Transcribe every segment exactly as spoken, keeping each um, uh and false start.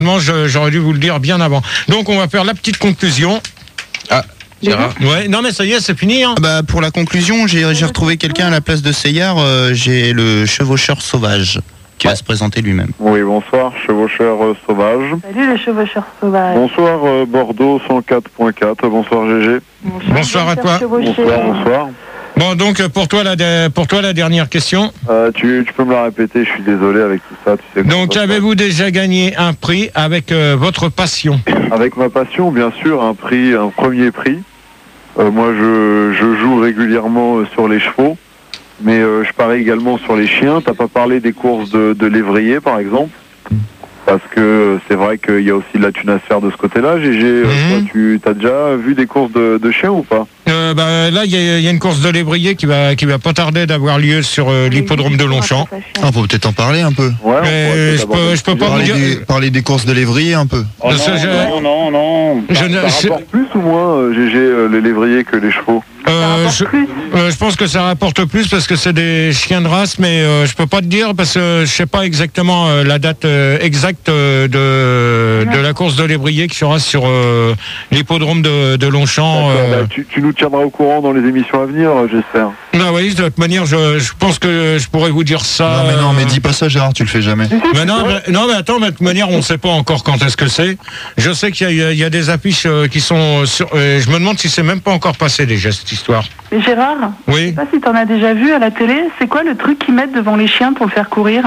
honnêtement, je, j'aurais dû vous le dire bien avant. Donc, on va faire la petite conclusion. Ah, Gérard. Ouais, non mais ça y est, c'est fini. Hein. Ah bah, pour la conclusion, j'ai, j'ai retrouvé quelqu'un à la place de Seyard. Euh, j'ai le chevaucheur sauvage qui ouais. va se présenter lui-même. Oui, bonsoir, chevaucheur euh, sauvage. Salut le chevaucheur sauvage. Bonsoir euh, Bordeaux cent quatre point quatre. Bonsoir G G. Bonsoir, bonsoir à toi. Bonsoir, bonsoir. Bon, donc pour toi la, pour toi, la dernière question. Euh, tu, tu peux me la répéter, je suis désolé avec tout ça. Tu sais donc avez-vous déjà gagné un prix avec euh, votre passion? Avec ma passion, bien sûr, un prix, un premier prix. Euh, moi, je, je joue régulièrement sur les chevaux, mais euh, je parie également sur les chiens. T'as pas parlé des courses de, de lévrier, par exemple? Parce que c'est vrai qu'il y a aussi de la thune à se faire de ce côté-là. G G, mmh. toi, tu as déjà vu des courses de, de chiens ou pas? euh, bah, Là, il y, y a une course de lévrier qui va, qui va pas tarder d'avoir lieu sur euh, l'hippodrome de Longchamp. On peut peut-être en parler un peu. Ouais, Mais je peux, je peux pas parler, vous dire... des, parler des courses de lévrier un peu. Oh non, je... non, non, non. Je ça, ne... ça rapporte plus ou moins, G G, euh, les lévriers que les chevaux? Euh, je, euh, je pense que ça rapporte plus parce que c'est des chiens de race, mais euh, je peux pas te dire parce que je sais pas exactement euh, la date euh, exacte euh, de, de la course de lévrier qui sera sur euh, l'hippodrome de, de Longchamp. Euh... Bah, tu, tu nous tiendras au courant dans les émissions à venir, j'espère. Ah oui, de toute manière, je, je pense que je pourrais vous dire ça. Non mais non, mais dis pas ça, Gérard, tu le fais jamais. Mais non, mais, non, mais attends, mais de toute manière, on ne sait pas encore quand est-ce que c'est. Je sais qu'il y a, il y a des affiches qui sont sur. Euh, je me demande si c'est même pas encore passé déjà cette histoire. Mais Gérard, oui. Je sais pas si tu en as déjà vu à la télé. C'est quoi le truc qu'ils mettent devant les chiens pour le faire courir?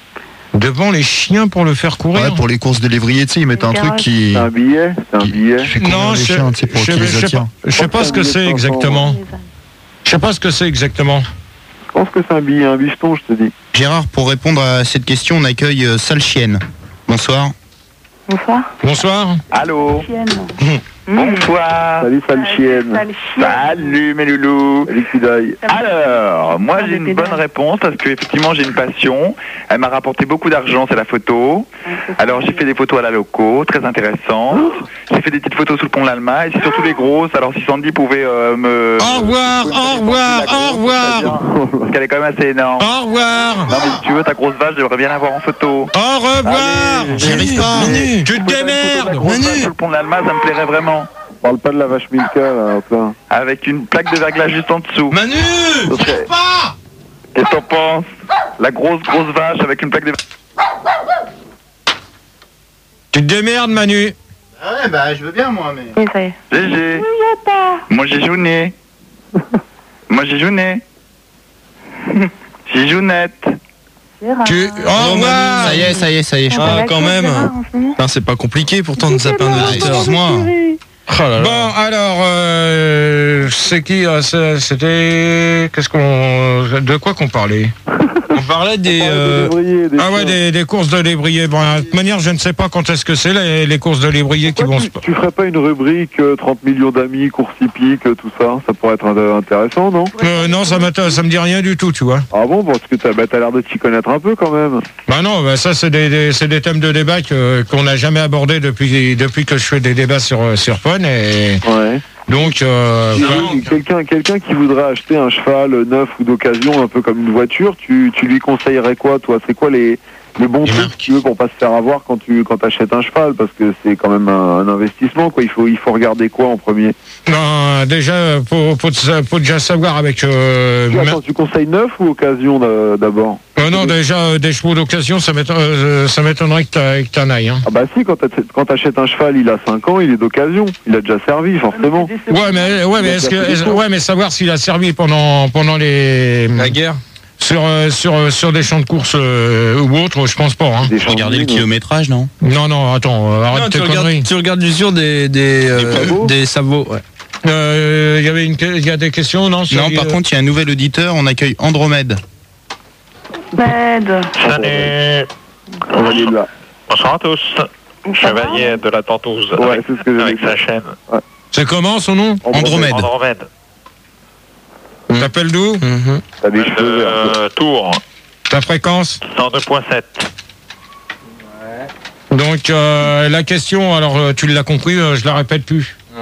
Devant les chiens pour le faire courir? Ouais, pour les courses de lévrier, tu sais, ils mettent un truc qui. C'est un billet, c'est un qui, billet. Qui fait non, je chiens, je je sais pas, pas ce que c'est exactement. Je sais pas ce que c'est exactement. Je pense que c'est un billet, un bifton, je te dis. Gérard, pour répondre à cette question, on accueille euh, Sale Chienne. Bonsoir. Bonsoir. Bonsoir. Allô. Bonsoir. Salut Sale Chienne. Salut mes loulous. Salut Kudaï. Alors, moi j'ai une bonne réponse parce que effectivement j'ai une passion. Elle m'a rapporté beaucoup d'argent, c'est la photo. Alors j'ai fait des photos à la loco, très intéressantes. J'ai fait des petites photos sous le pont de l'Alma et c'est surtout les grosses. Alors si Sandy pouvait euh, me... Au revoir, au revoir, au revoir. Parce qu'elle est quand même assez énorme. Au revoir. Non mais si tu veux ta grosse vache, j'aimerais bien la voir en photo. Au revoir. J'y arrive pas. Manu, tu te démerdes. Manu. Sur le pont de l'Alma, ça me plairait vraiment. On parle pas de la vache Milka là, plein. Avec une plaque de verglas juste en dessous. Manu, serait... pas. Qu'est-ce que t'en penses? La grosse grosse vache avec une plaque de... Tu te démerdes, Manu. Ah ouais, bah je veux bien moi, mais... Oui, ça y est. G G. Moi j'ai jouné. Moi j'ai jouné. J'ai jounette. Tu... Au revoir. Ça y est, ça y est, ça y est, je Ah, crois. quand même. Putain, c'est pas compliqué pourtant de zapper un auditeur. Moi. Oh là là. Bon, alors, euh, c'est qui euh, C'était... Qu'est-ce qu'on... De quoi qu'on parlait? On parlait des... Euh... Des des ah ouais, des, des courses de lévrier. Bon, de toute manière, je ne sais pas quand est-ce que c'est, les, les courses de lévrier qui vont tu, se... Tu ferais pas une rubrique euh, trente millions d'amis, course hippique, euh, tout ça? Ça pourrait être intéressant, non? euh, Non, ça, ça me dit rien du tout, tu vois. Ah bon? Parce que t'as bah, t'as l'air de t'y connaître un peu, quand même. Bah non, bah ça, c'est des, des, c'est des thèmes de débat que, qu'on n'a jamais abordés depuis, depuis que je fais des débats sur, sur Fun. Et... Ouais. Donc, euh, oui, quelqu'un, quelqu'un qui voudrait acheter un cheval neuf ou d'occasion, un peu comme une voiture, tu, tu lui conseillerais quoi, toi? C'est quoi les, les bons trucs que tu veux pour pas se faire avoir quand tu quand achètes un cheval? Parce que c'est quand même un, un investissement, quoi. Il faut, il faut regarder quoi en premier? Non, déjà, faut, faut, faut déjà savoir avec... Euh, tu, attends, tu conseilles neuf ou occasion d'abord? euh, Non, déjà, euh, des chevaux d'occasion, ça m'étonnerait que tu en ailles. Hein. Ah bah si, quand tu achètes un cheval, il a cinq ans, il est d'occasion. Il a déjà servi, forcément. Ouais, mais, ouais, mais, est-ce que, est ouais, mais savoir s'il a servi pendant, pendant les... La guerre Sur, euh, sur, euh, sur des champs de course euh, ou autres, je pense pas. Hein. Regardez le kilométrage, non? Non, non, attends, euh, arrête non, tes tu conneries. regardes, tu regardes l'usure des, des, euh, des sabots. Ouais. Euh, y avait une, y a des questions, non? Non, par euh... contre, il y a un nouvel auditeur, on accueille Andromède. Med. Salut. Bonsoir. Bonsoir à tous. Chevalier de la Tentouse. Ouais, avec, c'est ce que avec sa chaîne. Ouais. C'est comment son nom? Andromède. Andromède. Mmh. T'appelles d'où? Mmh. T'as des cheveux euh, Tours. Ta fréquence? cent deux virgule sept. Ouais. Donc, euh, la question, alors tu l'as compris, euh, je la répète plus. Ouais,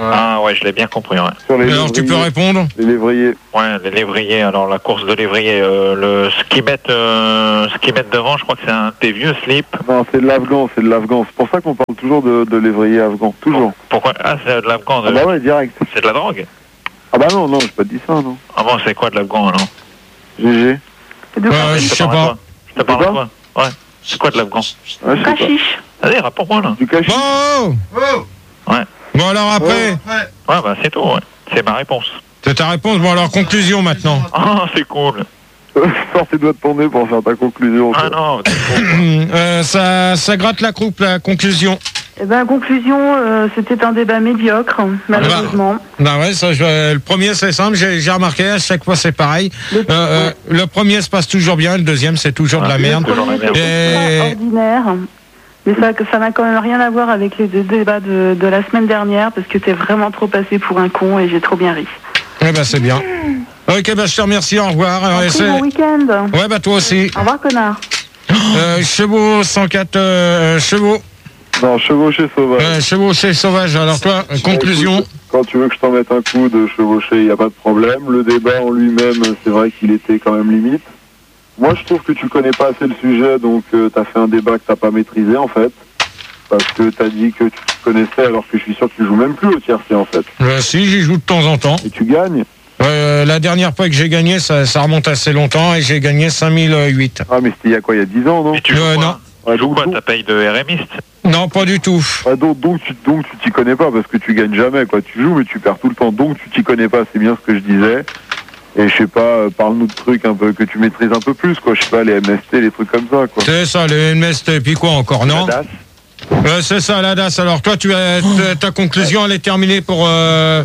Ah ouais, je l'ai bien compris, ouais. Sur les Alors tu peux lévriers. répondre. Les lévriers. Ouais, les lévriers, alors la course de lévriers, euh, le, ce qu'ils mettent, euh, ce qu'ils mettent devant, je crois que c'est un tes vieux slips. Non, c'est de l'afghan, c'est de l'afghan. C'est pour ça qu'on parle toujours de, de lévrier afghan. Toujours. Pourquoi? Ah, c'est de l'afghan. De... Ah bah ouais, direct. C'est de la drogue. Ah bah non, non, j'ai pas dit ça, non. Ah bon, c'est quoi de l'afghan, alors? G G. De quoi? Euh, je te sais parle à pas. toi. Je te parle à toi. Ouais. C'est quoi de l'afghan? Ah, je sais pas. Cachiche. Allez, rapporte-moi, là. Du cachet. Oh Ouais. Bon alors après, Ouais, bah c'est tout, ouais. C'est ma réponse. c'est ta réponse. Bon alors conclusion maintenant. Ah, c'est cool. Sors tes doigts de ton nez pour faire ta conclusion. Ah toi. non, c'est cool. Euh, ça, ça gratte la croupe, la conclusion. Eh ben, conclusion, euh, c'était un débat médiocre, malheureusement. Bah ouais, ça, je- le premier c'est simple, j'ai j'ai remarqué, à chaque fois c'est pareil. Le, Euh, euh, le premier se passe toujours bien, le deuxième c'est toujours de la Ah, merde. toujours la merde. Et- ordinaire. Mais ça ça n'a quand même rien à voir avec les deux débats de, de la semaine dernière, parce que t'es vraiment trop passé pour un con et j'ai trop bien ri. Eh ben c'est bien. Ok, bah je te remercie, au revoir. Euh, Après, c'est- bon week-end. ouais, bah toi aussi. Au revoir, connard. Euh, chevaux cent quatre euh, chevaux. Non, chevaucher sauvage. Euh, chevaucher sauvage. Alors toi, euh, conclusion. Écoute, quand tu veux que je t'en mette un coup de chevaucher, il n'y a pas de problème. Le débat en lui-même, c'est vrai qu'il était quand même limite. Moi, je trouve que tu connais pas assez le sujet, donc euh, tu as fait un débat que t'as pas maîtrisé, en fait. Parce que tu as dit que tu connaissais, alors que je suis sûr que tu joues même plus au tiercé, en fait. Euh, si, j'y joue de temps en temps. Et tu gagnes. Euh, la dernière fois que j'ai gagné, ça, ça remonte assez longtemps et j'ai gagné cinq mille huit. Ah, mais c'était il y a quoi, il y a dix ans, non? Et tu joues Euh, quoi? non. Ah, Tu joues donc, quoi? donc- Ta paye de RMiste? Non, pas du tout. ah, donc, donc, tu donc tu t'y connais pas, parce que tu gagnes jamais, quoi. Tu joues, mais tu perds tout le temps. Donc tu t'y connais pas, c'est bien ce que je disais. Et je sais pas, euh, parle-nous de trucs un peu que tu maîtrises un peu plus, quoi. Je sais pas, les M S T, les trucs comme ça, quoi. C'est ça, le M S T, puis quoi encore, non? La D A S. Euh, c'est ça, la D A S. Alors toi, tu as, ta- ta conclusion, elle est terminée pour... Euh,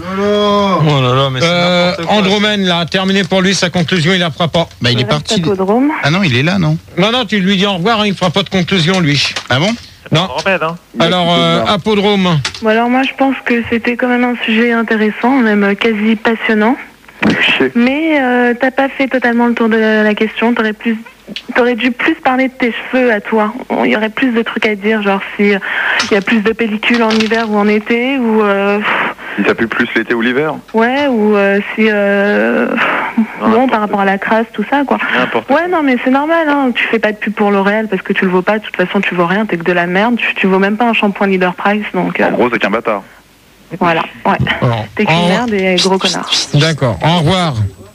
Oh là là, mais c'est euh, n'importe quoi. Andromène, là, terminé pour lui, sa conclusion, il la fera pas. Bah, il est Reste parti. Hippodrome. Ah non, il est là, non? Non, non, tu lui dis au revoir, hein, il fera pas de conclusion, lui. Ah bon? Non. Remède, hein. Il a Alors, quitté le euh, Nord. Apodrome. Bon, alors moi, je pense que c'était quand même un sujet intéressant, même quasi passionnant. Chier. Mais euh, t'as pas fait totalement le tour de la, la question. T'aurais plus, t'aurais dû plus parler de tes cheveux à toi. Il y aurait plus de trucs à dire, genre si il y a plus de pellicules en hiver ou en été, ou euh, Si ça pue plus l'été ou l'hiver. ouais, ou euh, si euh, bon par rapport à la crasse, tout ça quoi. N'importe. Ouais, non, mais c'est normal. Hein. Tu fais pas de pub pour L'Oréal parce que tu le vaux pas. De toute façon, tu vaux rien. T'es que de la merde. Tu, tu vaux même pas un shampoing Leader Price, donc euh, En gros, c'est qu'un bâtard. voilà. Ouais. Alors, T'es qu'une en- merde et gros connard. D'accord, au revoir.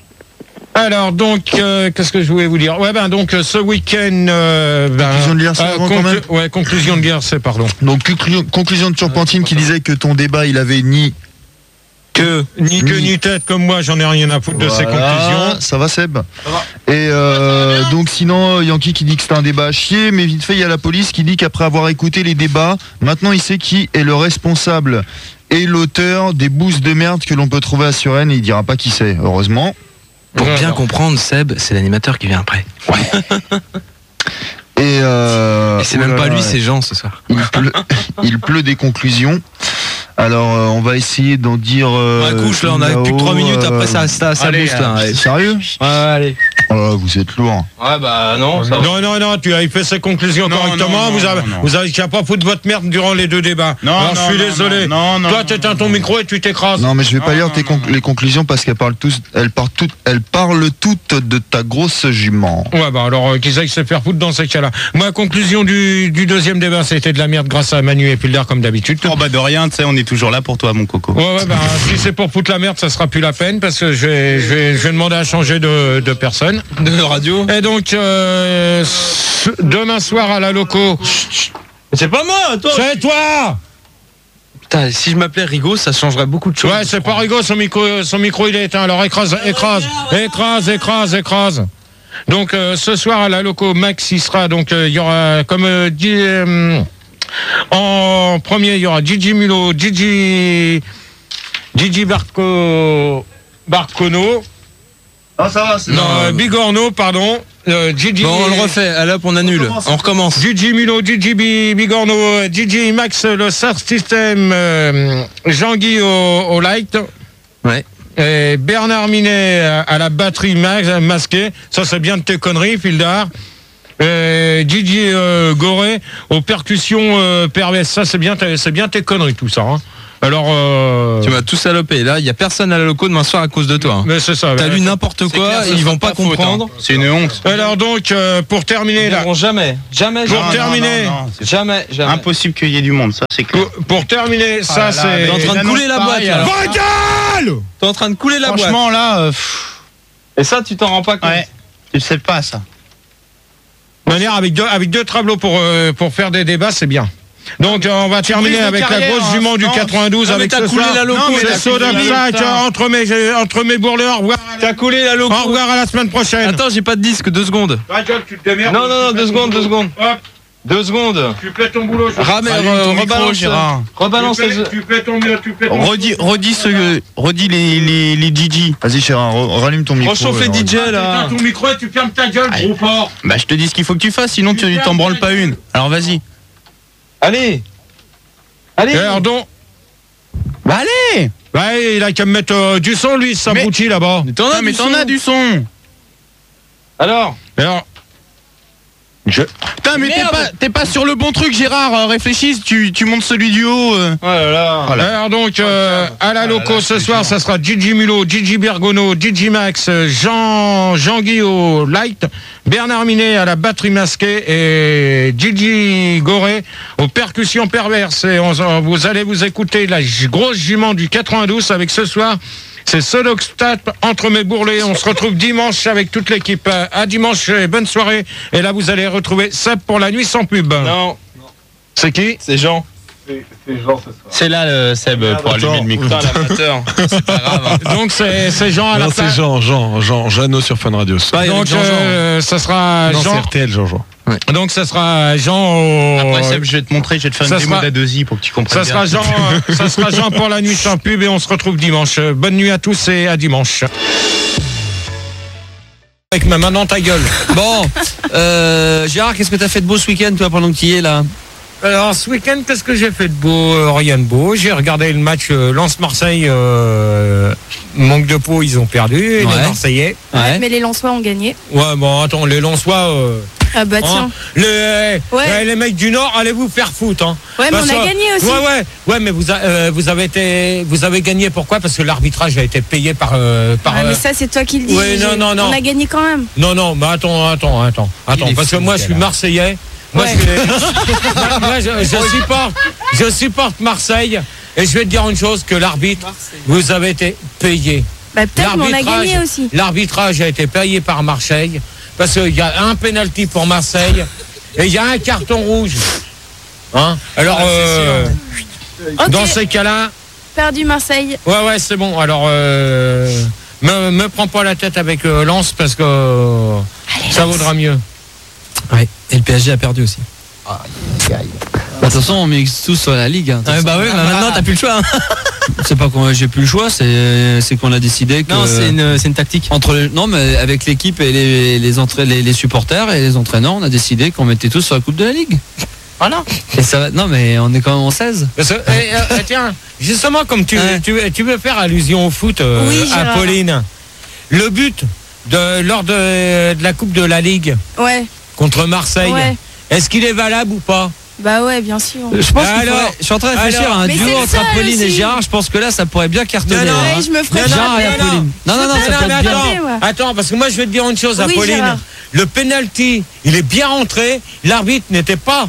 Alors donc, euh, qu'est-ce que je voulais vous dire? Ouais, ben donc euh, ce week-end... Euh, ben, Conclusion de l'I R C euh, avant, quand conclu- même. Ouais, conclusion de l'I R C, pardon. Donc, conclusion, conclusion de Turpentine qui disait que ton débat, il avait ni Que, ni queue Ni- ni tête, comme moi, j'en ai rien à foutre de ces Voilà, conclusions. ça va Seb. Et euh, donc sinon Yankee qui dit que c'est un débat à chier, mais vite fait il y a la police qui dit qu'après avoir écouté les débats, maintenant il sait qui est le responsable et l'auteur des boosts de merde que l'on peut trouver à Suresnes, et il dira pas qui c'est, heureusement. Pour bien Alors. comprendre, Seb, c'est l'animateur qui vient après. Et, euh, Et c'est oh même là pas là, lui, ouais. c'est Jean ce soir. Il pleut, il pleut des conclusions. Alors euh, on va essayer d'en dire. Euh, Ouais, couche là, on a là-haut, plus de trois minutes, euh, après ça, ça, ça allez, booste là. C'est Ouais, sérieux? Ouais, allez. Oh là là, vous êtes lourd. Ouais, bah non, ça va. Non, non, non, tu as fait ses conclusions Non, correctement. non, non, vous avez, non, non. vous avez qu'à pas foutre votre merde durant les deux débats. Non, Alors non, je suis non, désolé. non, non, Toi, non, t'éteins non, ton non. micro et tu t'écrases. Non mais je vais pas Non, lire non, tes non, conc- les conclusions parce qu'elles parlent tous, elles parlent toutes, elles parlent toutes de ta grosse jument. Ouais, bah alors, euh, qu'ils aillent se faire foutre dans ces cas-là. Ma conclusion du, du deuxième débat, c'était de la merde grâce à Manu et Pildar, comme d'habitude. Oh bah de rien, tu sais, on est toujours là pour toi, mon coco. Ouais, ouais, bah, si c'est pour foutre la merde, ça sera plus la peine parce que je vais, je vais, je vais demander à changer de, de personne. De radio. Et donc, euh, ce- demain soir à la loco. C'est pas moi, toi. C'est toi! Putain, si je m'appelais Rigaud, ça changerait beaucoup de choses. Ouais, c'est pas rigolo, son micro, son micro il est éteint. Alors écrase, écrase, écrase, écrase, écrase. Donc euh, ce soir à la loco, Max il sera. Donc euh, il y aura comme euh, dit, euh, en premier il y aura Gigi Mulot, Gigi, Gigi Barco, Barcono. Ah ça va, c'est Non, euh, Bigorno, pardon. Euh, Gigi. Bon, on le refait. Allez hop, on annule. On recommence. Gigi Mulot, Gigi Bi- Bigorno, euh, Gigi Max, le Sound System, euh, Jean-Guy au, au light. Ouais. Et Bernard Minet à, à la batterie ma- masquée. Ça, c'est bien de tes conneries, Pildar. Et Gigi euh, Goré aux percussions euh, perverses. Ça, c'est bien, tes- c'est bien tes conneries, tout ça. Hein. Alors, euh... tu m'as tout salopé. Là, il y a personne à la loco demain soir à cause de toi. Mais c'est ça. T'as lu n'importe quoi, clair, ils vont pas comprendre. Faute, hein. C'est une honte. Alors donc, euh, pour terminer là. Jamais, jamais, Pour jamais. terminer, Non, non, non, c'est jamais, jamais. impossible qu'il y ait du monde, ça c'est clair. pour, pour terminer, Ah ça là là, c'est. T'es en train de les couler la annonces boîte. pareilles, là. alors. Va gueule. T'es en train de couler la boîte. Franchement là, euh, pff, Et ça, tu t'en rends pas compte. ouais, tu sais pas ça. De manière avec deux avec deux tableaux pour euh, pour faire des débats, c'est bien. Donc euh, on va terminer brise de avec la carrière, grosse hein. jument du Non, quatre-vingt-douze non, mais avec t'as ce coulé soir. la loco, Non, mais t'as c'est Soda coulé la Black, loco. entre mes entre mes bourrelets. Au revoir. T'as coulé la loco. Au revoir à la semaine prochaine. Attends, j'ai pas de disque, deux secondes. Ta gueule, tu te démerdes. Non, non, non, Tu deux fais ton secondes, deux boulot. secondes. Hop, Deux secondes. tu fais ton boulot. je- Ramène, Allume ton euh, micro, rebalance, Gérard. rebalance tu fais, les. tu fais ton tu fais ton Redis, redis ce, redis les les les D J. Vas-y, Gérard, re- rallume ton micro. Rechauffe les alors. D J Putain, là. ton micro et tu fermes ta gueule, Allez. gros porc. Bah je te dis ce qu'il faut que tu fasses, sinon tu t'en branles pas une. Alors vas-y. Allez. Allez. Alors donc, Bah allez. ouais, il a qu'à me mettre euh, du son lui, ça Mais- abruti là-bas. T'en Putain, as mais du t'en son. as du son. Alors. Alors, je. Putain, mais t'es Merde. pas, t'es pas sur le bon truc, Gérard. euh, Réfléchis, tu, tu montes celui du haut. euh. Oh là là. Alors donc, euh, à la loco ce soir, ça sera Gigi Mulot, Gigi Bergono, Gigi Max, Jean, Jean Guillot, Light, Bernard Minet à la batterie masquée et Gigi Goré aux percussions perverses. Et on, vous allez vous écouter la j- grosse jument du quatre-vingt-douze avec ce soir. C'est Sodoxtat entre mes bourrelets. On se retrouve dimanche avec toute l'équipe. Euh, À dimanche et bonne soirée. Et là, vous allez retrouver Seb pour la nuit sans pub. Non, C'est qui? c'est Jean. C'est là le Seb pour allumer le micro. Putain, l'amateur. C'est pas grave. hein. Donc c'est c'est Jean à la Non, c'est place. Jean, Jean, Jean, Jeannot sur Fun Radio. Pareil, avec Donc Jean-Jean. euh, ça sera Non, c'est Jean. R T L, Jean, Jean. Donc ça sera Jean. Au... Après Seb, je vais te montrer, je vais te faire Ça une démo sera- d'Adosi pour que tu comprennes Ça bien. sera Jean. euh, ça sera Jean pour la nuit sans pub et on se retrouve dimanche. Euh, Bonne nuit à tous et à dimanche. Avec ma main dans ta gueule. Bon, euh, Gérard, qu'est-ce que t'as fait de beau ce week-end, toi, pendant que tu y es là? Alors ce week-end, qu'est-ce que j'ai fait de beau? Euh, Rien de beau. J'ai regardé le match euh, Lens-Marseille. Euh, manque de peau, ils ont perdu. Et Ouais. les Marseillais. Ouais. Mais les Lensois ont gagné. Ouais, bon, attends, les Lensois. Euh, Ah bah tiens. hein, les, Ouais. ouais, les mecs du Nord, allez vous faire foutre. Hein. Ouais, mais Parce on a que- gagné aussi. Ouais, ouais, ouais, mais vous, a- euh, vous avez été, vous avez gagné. Pourquoi? Parce que l'arbitrage a été payé par, euh, par. Ah, mais euh, ça, c'est toi qui le dis. Ouais, non, J'ai- non, non. On a gagné quand même. Non, non, mais attends, attends, attends, attends, est parce que fou, moi, ce je suis gars-là. Marseillais. Moi, Ouais. je, moi, moi, je, je supporte, je supporte Marseille. Et je vais te dire une chose, que l'arbitre, vous avez été payé. Bah peut-être, mais on a L'arbitrage- gagné aussi. L'arbitrage a été payé par Marseille parce qu'il y a un penalty pour Marseille et il y a un carton rouge. Hein? Alors, euh, Ok, dans ces cas-là, perdu Marseille. ouais, ouais, c'est bon. Alors, euh, me, me prends pas la tête avec euh, Lens parce que euh, ça vaudra mieux. Ouais. Et le P S G a perdu aussi. Bah, de toute façon, on mixe tous sur la Ligue. Hein. Ah, bah oui, bah maintenant t'as plus le choix. hein. C'est pas qu'on j'ai plus le choix, c'est c'est qu'on a décidé que. Non, c'est une, c'est une tactique. Entre les- non, mais avec l'équipe et les les, entra- les les supporters et les entraîneurs, on a décidé qu'on mettait tous sur la Coupe de la Ligue. Voilà. Et ça va. Non, mais on est quand même en seize. Parce que, eh, euh, tiens, justement, comme tu, Ouais. tu, tu veux faire allusion au foot, euh, Oui, à Gérard. Pauline, le but de, lors de, de la Coupe de la Ligue Ouais, contre Marseille, ouais. est-ce qu'il est valable ou pas? Bah ouais, bien sûr. Je pense qu'il Alors faudrait- je suis en train de réfléchir Alors à un Mais duo c'est le entre seul Apolline et aussi. Gérard. Je pense que là, ça pourrait bien cartonner. Non, non, hein. Ouais, je me ferais Non, non, Gérard et non, Apolline. non. Non, non, non, Je ça peux peut pas être la bien. taper, moi. Attends, parce que moi je vais te dire une chose à Oui, Pauline. Gérard. Le penalty, il est bien rentré, l'arbitre n'était pas.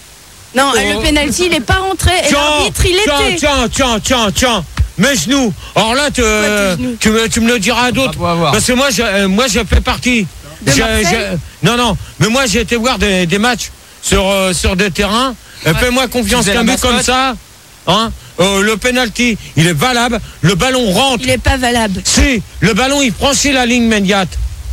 Non, Oh. le penalty, il est pas rentré. Et Tiens, l'arbitre, il tiens, était. tiens, tiens, tiens, tiens, mes genoux. Alors là, tu, tes genoux tu, me, tu me le diras à d'autres. On va voir. Parce que moi, je, euh, moi, je fais partie. De Je- Marseille je- non, non, mais moi, j'ai été voir des, des matchs sur, euh, sur des terrains. Euh, Fais-moi confiance, Tu faisais qu'un la but comme mascotte ça, hein, euh, le penalty, il est valable. Le ballon rentre. Il est pas valable. Si, le ballon, il franchit la ligne médiate.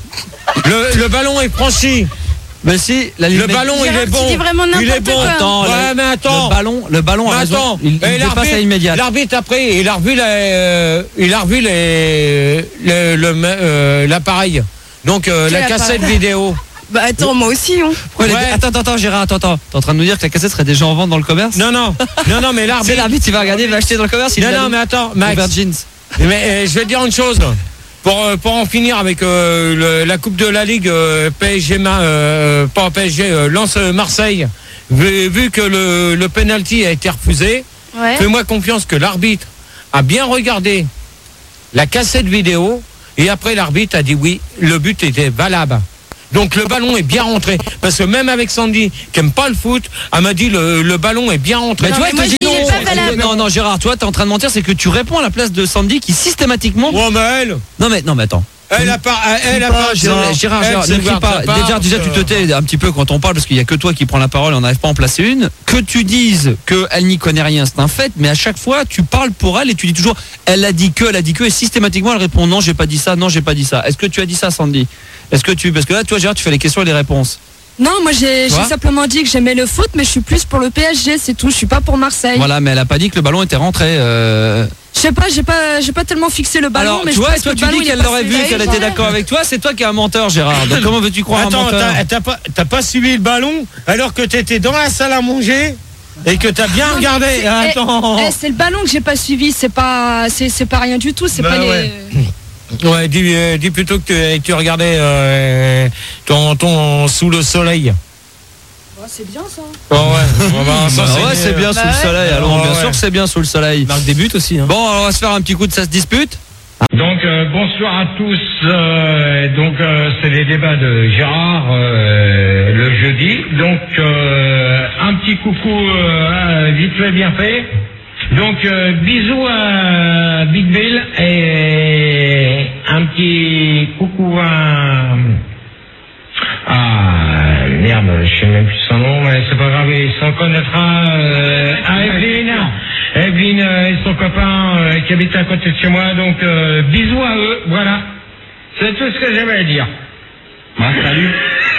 Le, le ballon est franchi. Mais si, la ligne Le ballon, il Gérard, est tu bon. dis vraiment Il est n'importe bon. quoi. Attends, Ouais, le- mais attends. Le ballon, le ballon a Mais raison. attends, Il, il et dépasse à l'immédiate. l'arbitre après, il a revu la, euh, il a revu les, le- le- euh, l'appareil. Donc euh, Quel la cassette appareil vidéo. Bah attends, moi aussi. Hein. Pourquoi les- Ouais. Attends, attends, attends, Gérard, attends, attends. T'es en train de nous dire que la cassette serait déjà en vente dans le commerce? Non, non, non, non, mais C'est l'arbitre. l'arbitre, il va regarder, il va acheter dans le commerce. Il Non, va non, lui- mais attends, pour Max. faire jeans. Mais euh, je vais te dire une chose. Pour, euh, pour en finir avec euh, le- la Coupe de la Ligue euh, P S G, ma- euh, pas P S G, euh, Lens euh, Marseille, vu, vu que le, le penalty a été refusé, Ouais. Fais-moi confiance que l'arbitre a bien regardé la cassette vidéo et après l'arbitre a dit oui, le but était valable. Donc le ballon est bien rentré. Parce que même avec Sandy, qui aime pas le foot, elle m'a dit le, le ballon est bien rentré. Mais toi, elle te dit non. Non, non, Gérard, toi, t'es en train de mentir, c'est que tu réponds à la place de Sandy qui systématiquement. Oh, mais elle. Non, mais, non, mais attends. Elle a pas, elle a pas, Gérard, Gérard, Gérard, ne crie pas. Déjà, déjà, tu te tais un petit peu quand on parle parce qu'il y a que toi qui prends la parole et on n'arrive pas à en placer une. Que tu dises qu'elle n'y connaît rien, c'est un fait, mais à chaque fois, tu parles pour elle et tu dis toujours, elle a dit que, elle a dit que, et systématiquement, elle répond non, j'ai pas dit ça, non, j'ai pas dit ça. Est-ce que tu as dit ça, Sandy? Est-ce que tu, parce que là, toi, Gérard, tu fais les questions et les réponses. Non, moi j'ai Tu vois simplement dit que j'aimais le foot, mais je suis plus pour le P S G, c'est tout. Je suis pas pour Marseille. Voilà, mais elle a pas dit que le ballon était rentré. Euh... Je sais pas, j'ai pas, j'ai pas tellement fixé le ballon. Alors, mais tu je vois, pense toi, que tu le ballon, dis il est qu'elle l'aurait passé. vu, qu'elle était d'accord avec toi. C'est toi qui es un menteur, Gérard. Donc, comment veux-tu croire Attends, un menteur? t'as, t'as pas, t'as pas suivi le ballon alors que t'étais dans la salle à manger et que t'as bien regardé. C'est- Attends. eh, eh, c'est le ballon que j'ai pas suivi, c'est pas, c'est, c'est pas rien du tout, c'est Bah pas ouais. les. Ouais, dis, euh, dis plutôt que tu, tu regardais euh, ton, ton sous le soleil. Oh, c'est bien ça. Oh ouais, bon, bah, ça, Bah c'est ouais, c'est bien Bah sous le ouais. soleil. Alors, Ouais, bien ouais. sûr que c'est bien sous le soleil. Marque des buts aussi. Hein. Bon, alors on va se faire un petit coup de ça se dispute. Donc euh, bonsoir à tous. Euh, donc euh, c'est les débats de Gérard euh, le jeudi. Donc euh, un petit coucou euh, vite fait bien fait. Donc euh, bisous à Big Bill et un petit coucou à ah merde, je sais même plus son nom, mais c'est pas grave, il s'en connaîtra euh, à Evelyne. Evelyne euh, et son copain euh, qui habite à côté de chez moi, donc euh, bisous à eux, voilà. C'est tout ce que j'avais à dire. Ouais, salut.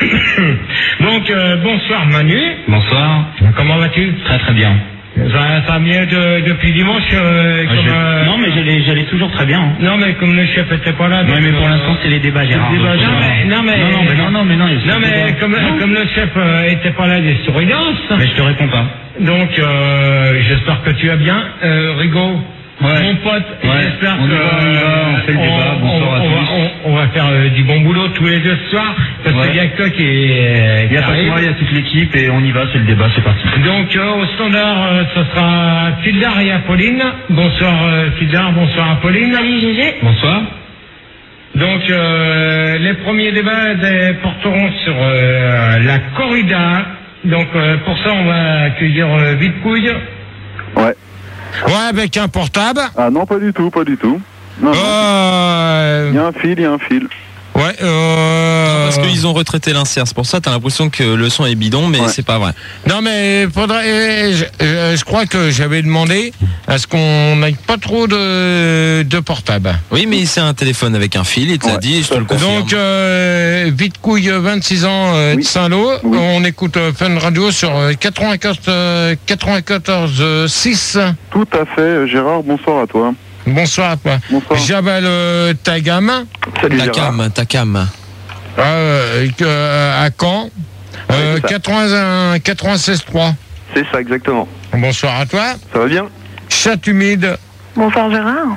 Donc euh, bonsoir Manu. Bonsoir. Comment vas-tu? Très très bien. Ça, ça va mieux de- depuis dimanche euh, Ouais, comme, je- euh, Non mais j'allais j'allais toujours très bien. hein. Non mais comme le chef était pas là. Ouais, donc, mais pour euh, l'instant c'est les débats, Gérard. les débats, donc, non, euh, mais, non mais non non mais non non mais non. il y a non ce mais débat. comme, Non. comme le chef euh, était pas là des surveillances. Mais je te réponds pas. Donc euh, j'espère que tu vas bien, euh, Rigaud. Ouais. Mon pote, Ouais. j'espère On y que va, on y va, on fait le débat. on, Bonsoir à on tous. va, on, on va faire euh, du bon boulot tous les deux ce soir parce Ouais. qu'il y a que toi qui est. Il y a pas que moi, il y a toute l'équipe et on y va, c'est le débat, c'est parti. Donc euh, au standard, euh, ce sera Fildar et Apolline. Bonsoir euh, Fildar, bonsoir Apolline. Salut Gégé. Bonsoir. Donc euh, les premiers débats des- porteront sur euh, la corrida. Donc euh, pour ça on va accueillir euh, Vite Couille. Ouais. Ouais, avec un portable. Ah non, pas du tout, pas du tout. Non, non. Euh, Il y a un fil, il y a un fil. Ouais, euh... Parce qu'ils ont retraité l'insert, c'est pour ça t'as l'impression que le son est bidon, mais c'est pas vrai. Non mais faudrait, euh, je, euh, je crois que j'avais demandé à ce qu'on n'aille pas trop de, de portable. Oui, mais c'est un téléphone avec un fil, il te l'a dit, je te le confirme. Donc, euh, Vite Couille, vingt-six ans, euh, de Saint-Lô. On écoute euh, Fun Radio sur euh, quatre-vingt-quatorze, euh, quatre-vingt-quatorze six. Tout à fait, Gérard, bonsoir à toi. Bonsoir à toi. Bonsoir. Jabal euh, Tagam. Salut ta Gérard. cam, ta cam. Euh, euh, à Caen. Euh, Ouais, c'est ça. quatre-vingt-un, quatre-vingt-seize trois. C'est ça, exactement. Bonsoir à toi. Ça va bien? Chat humide. Bonsoir Gérard.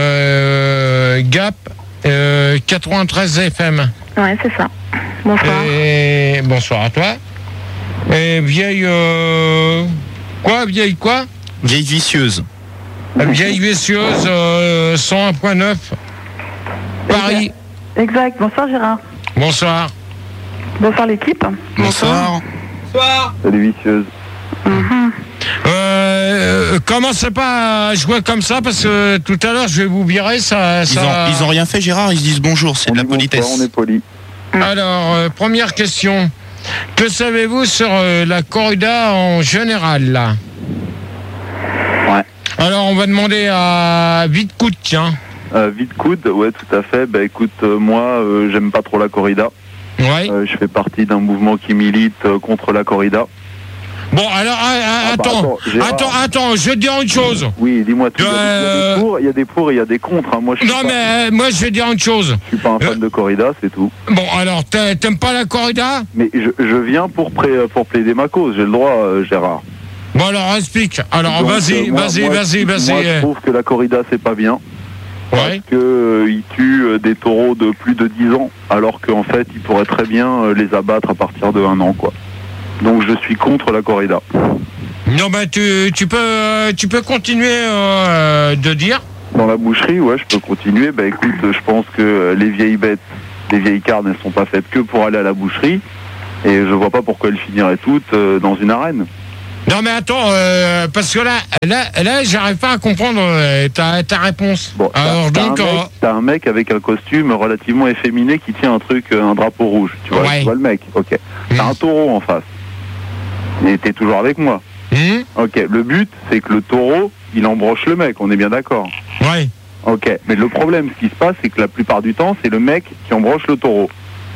Euh, Gap. Euh, quatre-vingt-treize F M. Ouais, c'est ça. Bonsoir. Et bonsoir à toi. Et vieille. Euh, quoi, vieille quoi? Vieille vicieuse. Vieille vicieuse, euh, cent un point neuf. Paris. Exact. Bonsoir Gérard. Bonsoir. Bonsoir l'équipe. Bonsoir. Bonsoir. Salut vicieuse. Euh, commencez pas à jouer comme ça parce que tout à l'heure je vais vous virer ça. Ils ça... ont, ils ont rien fait, Gérard, ils se disent bonjour, c'est On de la dit bonsoir, politesse. on est poli. Alors, euh, première question. Que savez-vous sur euh, la corrida en général là? Ouais. Alors on va demander à Vite Coude, tiens. Euh, vite coude, ouais, tout à fait. Bah écoute, euh, moi, euh, j'aime pas trop la corrida. Ouais. Euh, je fais partie d'un mouvement qui milite euh, contre la corrida. Bon, alors, ah, ah, Ah, bah, attends, attends, Gérard. attends, attends, je vais te dire une chose. Oui, dis-moi, tu- il y a des- Euh, il y a des pour, il y a des pour et il y a des contre. hein. Moi, je suis Non, pas, mais euh, moi, je vais te dire une chose. je suis pas un fan de corrida, c'est tout. Bon, alors, t'a- t'aimes pas la corrida? Mais je, je viens pour, pré- pour plaider ma cause, j'ai le droit, euh, Gérard. Bon, alors, explique. Alors, Donc, vas-y, euh, moi- vas-y, moi, vas-y, Moi, vas-y. je euh, trouve que la corrida, c'est pas bien. Ouais. Parce que euh, ils tuent euh, des taureaux de plus de dix ans, alors qu'en fait, ils pourraient très bien euh, les abattre à partir de un an, quoi. Donc, je suis contre la corrida. Non, bah tu, tu, peux, tu peux continuer euh, de dire. Dans la boucherie, ouais, je peux continuer. Bah écoute, je pense que les vieilles bêtes, les vieilles carnes, elles sont pas faites que pour aller à la boucherie. Et je vois pas pourquoi elles finiraient toutes euh, dans une arène. Non mais attends, euh, parce que là, là, là j'arrive pas à comprendre euh, ta, ta réponse. Bon, alors t'as, donc, t'as un, mec, t'as un mec avec un costume relativement efféminé qui tient un truc, un drapeau rouge. Tu vois, ouais. tu vois le mec. Ok. Mmh. T'as un taureau en face. Et t'es toujours avec moi. Mmh. Ok. Le but, c'est que le taureau, il embroche le mec. On est bien d'accord. Ouais. Ok. Mais le problème, ce qui se passe, c'est que la plupart du temps, c'est le mec qui embroche le taureau.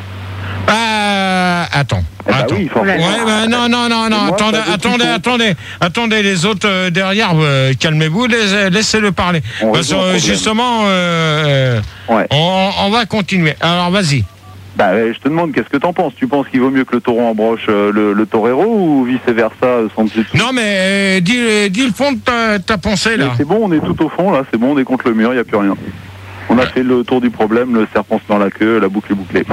Euh, attends. Eh bah attends. oui, forcément. Ouais, bah, non, non, non, non, moi, attendez, attendez, attendez, attendez, les autres euh, derrière, euh, calmez-vous, les, laissez-le parler. On Parce que euh, justement, euh, ouais. on, on va continuer. Alors, vas-y. Bah, je te demande, qu'est-ce que t'en penses? Tu penses qu'il vaut mieux que le taureau embroche euh, le, le torero ou vice-versa euh, sans dessus? Non, mais euh, dis, dis le fond de ta, ta pensée, là. Mais c'est bon, on est tout au fond, là, c'est bon, on est contre le mur, il n'y a plus rien. On a fait le tour du problème, le serpent dans la queue, la boucle est bouclée.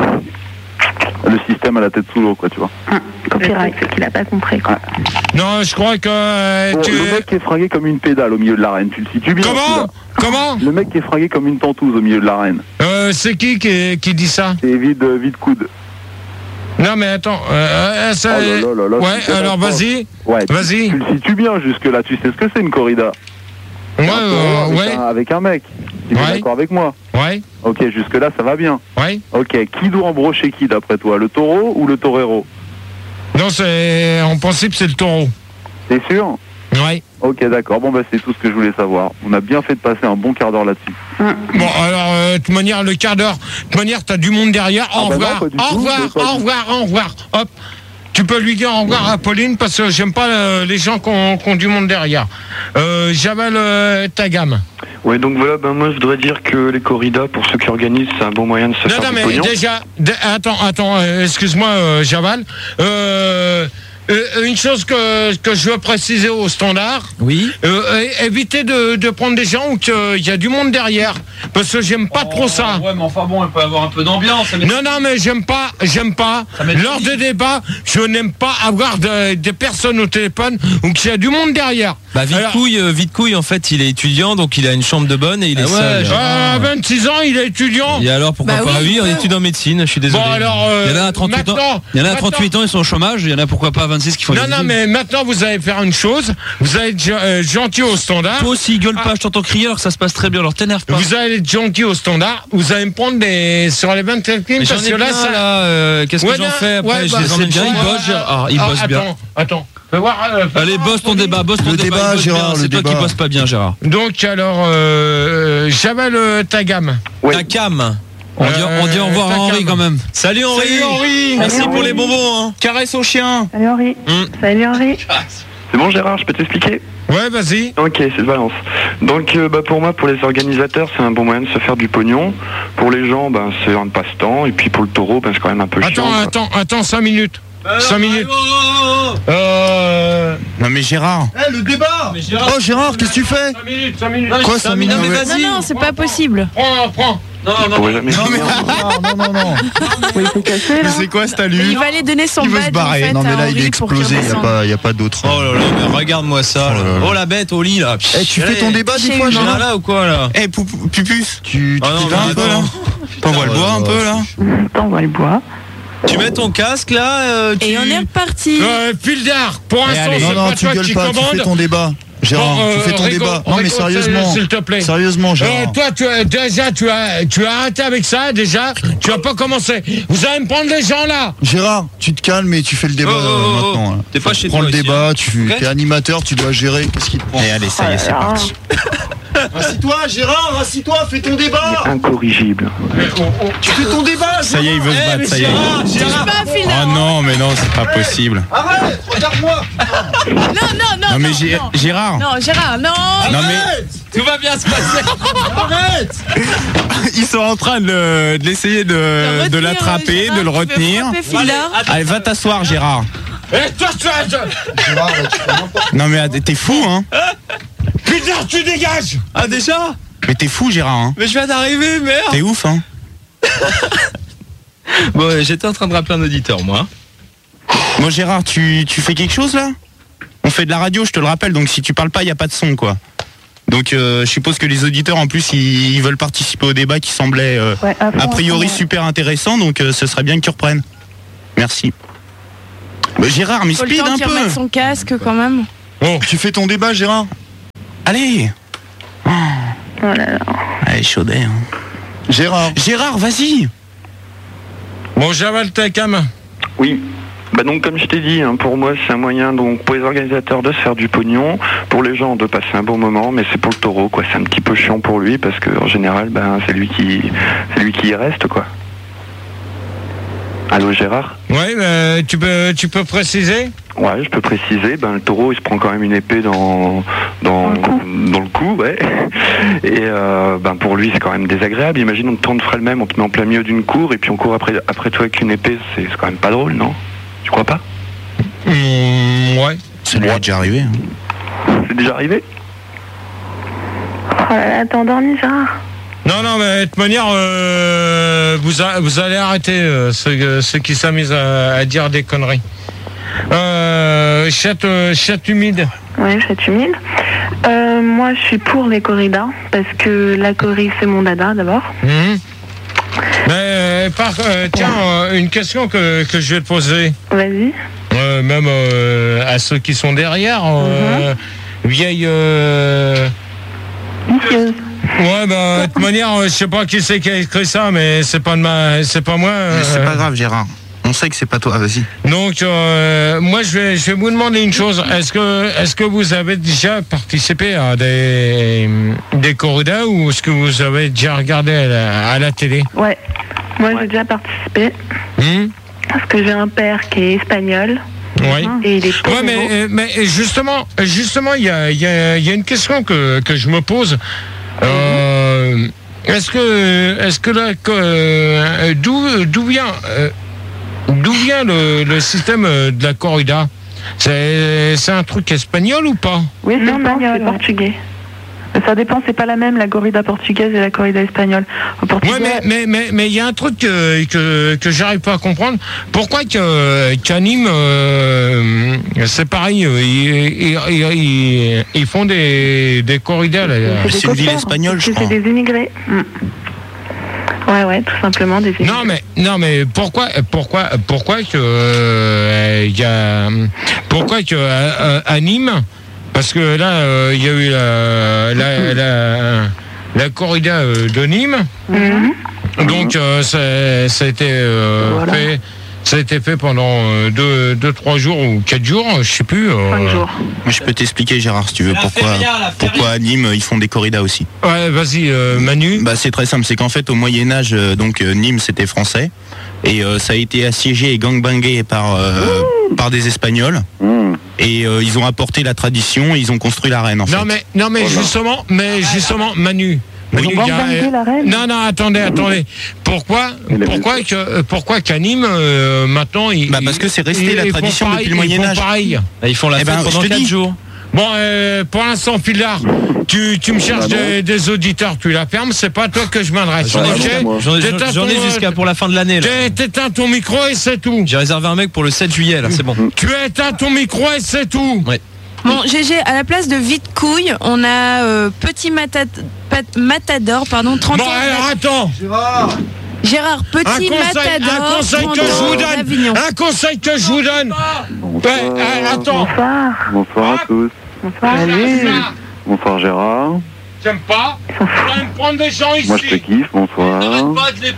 Le système à la tête sous l'eau, quoi, tu vois. Copyright, c'est qu'il a pas compris, quoi. Non, je crois que euh, bon, tu... Le mec qui est fringué comme une pédale au milieu de l'arène, tu le situes bien? Comment? Comment? Le mec qui est fringué comme une tentouse au milieu de l'arène. Euh, c'est qui, qui qui dit ça? C'est vide, vide coude. Non mais attends, euh, ça... oh là là là là, ouais, alors vas-y, ouais, vas-y. Tu, tu le situes bien jusque là, tu sais ce que c'est une corrida? Ouais, un euh, avec, ouais. un, avec un mec. Tu es ouais. d'accord avec moi? Ouais. Ok, jusque là ça va bien. Ouais. Ok, qui doit embrocher qui d'après toi? Le taureau ou le torero? Non, c'est en principe c'est le taureau. T'es sûr? Ouais. Ok, d'accord. Bon, bah, c'est tout ce que je voulais savoir. On a bien fait de passer un bon quart d'heure là-dessus. Bon, alors, euh, de toute manière, le quart d'heure, de toute manière, t'as du monde derrière. Au ah bah revoir, non, au revoir, au revoir, au revoir. Hop. Tu peux lui dire au revoir à Pauline parce que j'aime pas euh, les gens qui ont, qui ont du monde derrière. Euh, Javal, euh, ta gamme. Ouais, donc voilà, ben moi je voudrais dire que les corridas, pour ceux qui organisent, c'est un bon moyen de se non, faire non, du mais pognon. déjà, d- attends, attends, euh, excuse-moi, euh, Javal. Euh, euh, une chose que, que je veux préciser au standard. Oui. Euh, évitez de, de prendre des gens où il y a du monde derrière. Parce que j'aime pas oh, trop ça. Ouais, mais enfin bon, il peut avoir un peu d'ambiance. Non, non, mais j'aime pas, j'aime pas. Lors de débat, je n'aime pas avoir de, des personnes au téléphone où il y a du monde derrière. Bah, Vite-Couille, euh, Vite-Couille, en fait, il est étudiant, donc il a une chambre de bonne et il est ah ouais, seul. À vingt-six ans, il est étudiant. Et alors, pourquoi bah pas? oui, Oui, en études en médecine, je suis désolé. Bon, alors, euh, il y en a à trente-huit ans, il y en a à trente-huit ans, ils sont au chômage, il y en a pourquoi pas à vingt-six qui font Non, des non, études. mais maintenant, vous allez faire une chose. Vous allez être euh, gentil au standard. Toi aussi, gueule pas, je t'entends crier alors que ça se passe très bien, alors t'énerve pas. Vous allez être gentil au standard. Vous allez me prendre des sur les vingt-cinq films parce que là, bien, ça... là euh, qu'est-ce ouais, que j'en non, fais après? ouais, Je bah, les emmène bien, bon, ils bossent, euh, ah, ils ah, bossent bien. Attends, attends. Fais voir, euh, fais Allez, voir, bosse ton débat, bosse ton le débat. débat, il bosse Gérard, bien, le c'est toi débat. qui bosse pas bien, Gérard. Donc, alors, euh, Javal, euh, ta gamme. Ouais. Ta cam. On, dit, Euh, on dit au revoir à ta Henri cam. quand même. Salut Henri. Salut Henri. Merci Salut, pour Henri. les bonbons. Hein. Caresse au chien. Salut Henri. Hum. Salut Henri. C'est bon Gérard, je peux t'expliquer? Ouais, vas-y. Ok, c'est de Valence. Donc euh, bah, pour moi, pour les organisateurs, c'est un bon moyen de se faire du pognon. Pour les gens, ben, c'est un passe-temps. Et puis pour le taureau, ben, c'est quand même un peu Attends, chiant. quoi. attends, attends, cinq minutes. cinq minutes. Euh... Non mais Gérard. Eh, le débat. Oh Gérard, qu'est-ce que tu fais? cinq minutes, cinq minutes. Quoi, cinq minutes? mais Non, vas-y. non, c'est pas possible. Prends, prends. Non, Je non, pourrais jamais Non mais finir. non, non, non, non. Oui, c'est cassé, Mais là. c'est quoi cet Mais alu? il va aller donner son Il veut se badge barrer. en fait, Non mais à là il Henri est pour qu'il explosé, il n'y a redescende. pas, y a pas d'autre. Oh là là, mais regarde-moi ça. Oh là là. Oh la bête au lit là. Eh, tu fais ton débat des Chez fois, lui. Gérard? là ou quoi là? Eh Pupus, Tu, tu Ah non, fais mais un un peu peu là. là? T'envoies le bois un peu là. T'envoies le bois. Tu mets ton casque là, euh, tu... Et on est reparti. Euh, Pildar, pour Eh, l'instant, allez. c'est Non, non, pas tu toi gueules qui pas, tu fais commande. ton débat. Gérard, Bon, euh, tu fais ton Rico, débat. Non mais Rico, sérieusement. s'il te plaît. Sérieusement, Euh, Gérard. toi, tu as, déjà, tu as, tu as arrêté avec ça, déjà. Tu vas pas commencer. Vous allez me prendre les gens là. Gérard, tu te calmes et tu fais le débat Oh, oh, euh, oh, maintenant. là. t'es pas chez Prends toi le ici, débat, hein. tu Ok. es animateur, tu dois gérer. Qu'est-ce qui te prend? Et allez, ça y est, c'est parti. Assis-toi, Gérard, assis-toi, fais ton débat. Incorrigible. Tu fais ton débat. Ça y est, il veut se battre, ça y est. Touche pas, Oh Phila. non, mais non, c'est pas possible. Arrête, regarde-moi. Non, non, non. Non mais non, Gé- non. Gérard. Non, Gérard, non. Non mais Tout va bien se passer. Arrête. ils sont en train de, le- de l'essayer de, retenir, de l'attraper, Gérard, de le tu veux retenir. frapper Phila. Allez, va t'asseoir, Gérard. Et toi, toi, toi. Non mais t'es fou, hein? Putain, tu dégages. Ah déjà? Mais t'es fou, Gérard, hein? Mais je viens d'arriver, merde. T'es ouf, hein? Bon, j'étais en train de rappeler un auditeur, moi. Bon, Gérard, tu, tu fais quelque chose là? On fait de la radio, je te le rappelle, donc si tu parles pas, il n'y a pas de son, quoi. Donc euh, je suppose que les auditeurs, en plus, ils, ils veulent participer au débat qui semblait euh, Ouais, à fond, a priori à fond, ouais. super intéressant, donc euh, ce serait bien que tu reprennes. Merci. Bah, Gérard, mais Faut le speed temps un qu'il peu. remette son casque quand même. Bon, tu fais ton débat, Gérard. Allez. Oh là là. Allez, chaudé. Hein. Gérard. Gérard, vas-y. Bon, j'avale ta cam. Oui. Bah donc comme je t'ai dit, hein, pour moi c'est un moyen donc pour les organisateurs de se faire du pognon, pour les gens de passer un bon moment, mais c'est pour le taureau quoi, c'est un petit peu chiant pour lui parce que en général ben c'est lui qui c'est lui qui y reste quoi. Allô Gérard? Ouais, bah, tu peux tu peux préciser? Ouais, je peux préciser, ben le taureau il se prend quand même une épée dans dans, dans le cou, ouais. Et euh, ben pour lui c'est quand même désagréable. Imagine on te tourne ferait le même, on te met en plein milieu d'une cour et puis on court après après toi avec une épée, c'est c'est quand même pas drôle, non? Tu crois pas? Mmh, ouais. Ça lui est déjà arrivé. Hein. C'est déjà arrivé? Oh là là, t'es endormi, Gérard? Non, non, mais de toute manière, euh, vous, a- vous allez arrêter euh, ceux, ceux qui s'amusent à, à dire des conneries. Euh, chatte, euh, chatte humide. Oui, chatte humide. Euh, moi, je suis pour les corridas, parce que la corrida, c'est mon dada, d'abord. Mmh. Mais, euh, par, euh, tiens, euh, une question que, que je vais te poser. Vas-y. Euh, même euh, à ceux qui sont derrière. Euh, vieille... Euh... Ouais, bah, de toute manière, euh, je sais pas qui c'est qui a écrit ça, mais c'est pas de ma, c'est pas moi. Mais c'est euh, pas grave, Gérard. On sait que c'est pas toi, vas-y. Donc, euh, moi, je vais, je vais vous demander une chose. Est-ce que, est-ce que vous avez déjà participé à des, des corridas ou est-ce que vous avez déjà regardé à la, à la télé? Ouais. Moi, j'ai déjà participé. Hmm Parce que j'ai un père qui est espagnol. Oui. Et il est Ouais, mais, euh, mais justement, justement, il y a, il y a- il y a une question que, que je me pose. Euh, est-ce que, est-ce que là, que, euh, d'où, d'où vient, euh, d'où vient le, le système euh, de la corrida? C'est, c'est un truc espagnol ou pas? Oui, c'est Non, non, espagnol, c'est ouais. portugais. Ça dépend, c'est pas la même, la corrida portugaise et la corrida espagnole. Au Portugal, Ouais, mais mais mais mais il y a un truc que que, que j'arrive pas à comprendre. Pourquoi que qu'à Nîmes, euh, c'est pareil, euh, ils, ils, ils, ils font des des corridas là. C'est des coqueurs, parce que C'est des immigrés. Mm. Ouais, ouais, tout simplement des immigrés. Non mais non mais pourquoi pourquoi pourquoi que euh, il y a pourquoi que à, à- à Nîmes, parce que là euh, il y a eu la la la, la corrida euh, de Nîmes. Donc euh, ça, ça a été euh, Voilà. fait ça a été fait pendant euh, deux, deux, trois jours ou quatre jours, je sais plus. euh, Moi, je peux t'expliquer, Gérard, si tu veux, pourquoi, pourquoi à Nîmes, ils font des corridas aussi. Ouais, vas-y, euh, Manu. Bah, c'est très simple, c'est qu'en fait, au Moyen-Âge, euh, donc euh, Nîmes, c'était français. Et euh, ça a été assiégé et gangbangué par, euh, par des Espagnols. Et euh, ils ont apporté la tradition et ils ont construit l'arène, en fait. Non mais non mais justement, mais justement, Manu. Manu, Ils ont il y a- gangbangué la reine. non, non, attendez, attendez. Pourquoi, pourquoi que, euh, pourquoi qu'à Nîmes, euh, maintenant, ils, Bah, parce que c'est resté ils- la ils font tradition pareil, depuis le ils font Moyen-Âge. pareil. Bah, ils font la Eh fête ben, pendant je te quatre dis. jours. Bon, euh, pour l'instant, Filard, tu, tu me cherches des, des auditeurs, tu la fermes, c'est pas à toi que je m'adresse. J'en ai, ok j'en ai- T'éteins j'en ai ton, jusqu'à pour la fin de l'année. là. t'é- T'éteins ton micro et c'est tout. J'ai réservé un mec pour le sept juillet, là, c'est bon. Tu éteins ton micro et c'est tout. Ouais. Bon, G G, à la place de vite couille, on a euh, petit Mata- Pat- matador, pardon, trente Bon, ans. alors attends. Gérard, Un petit conseil, matador, un conseil trente que je ans vous donne, d'Avignon. un conseil que je vous donne. Ouais, euh, attends. Bonsoir. Bonsoir à tous. Bonsoir. Salut. Bonsoir Gérard. J'aime pas. Tu vas me prendre des gens ici. Moi je te kiffe, bonsoir. Non,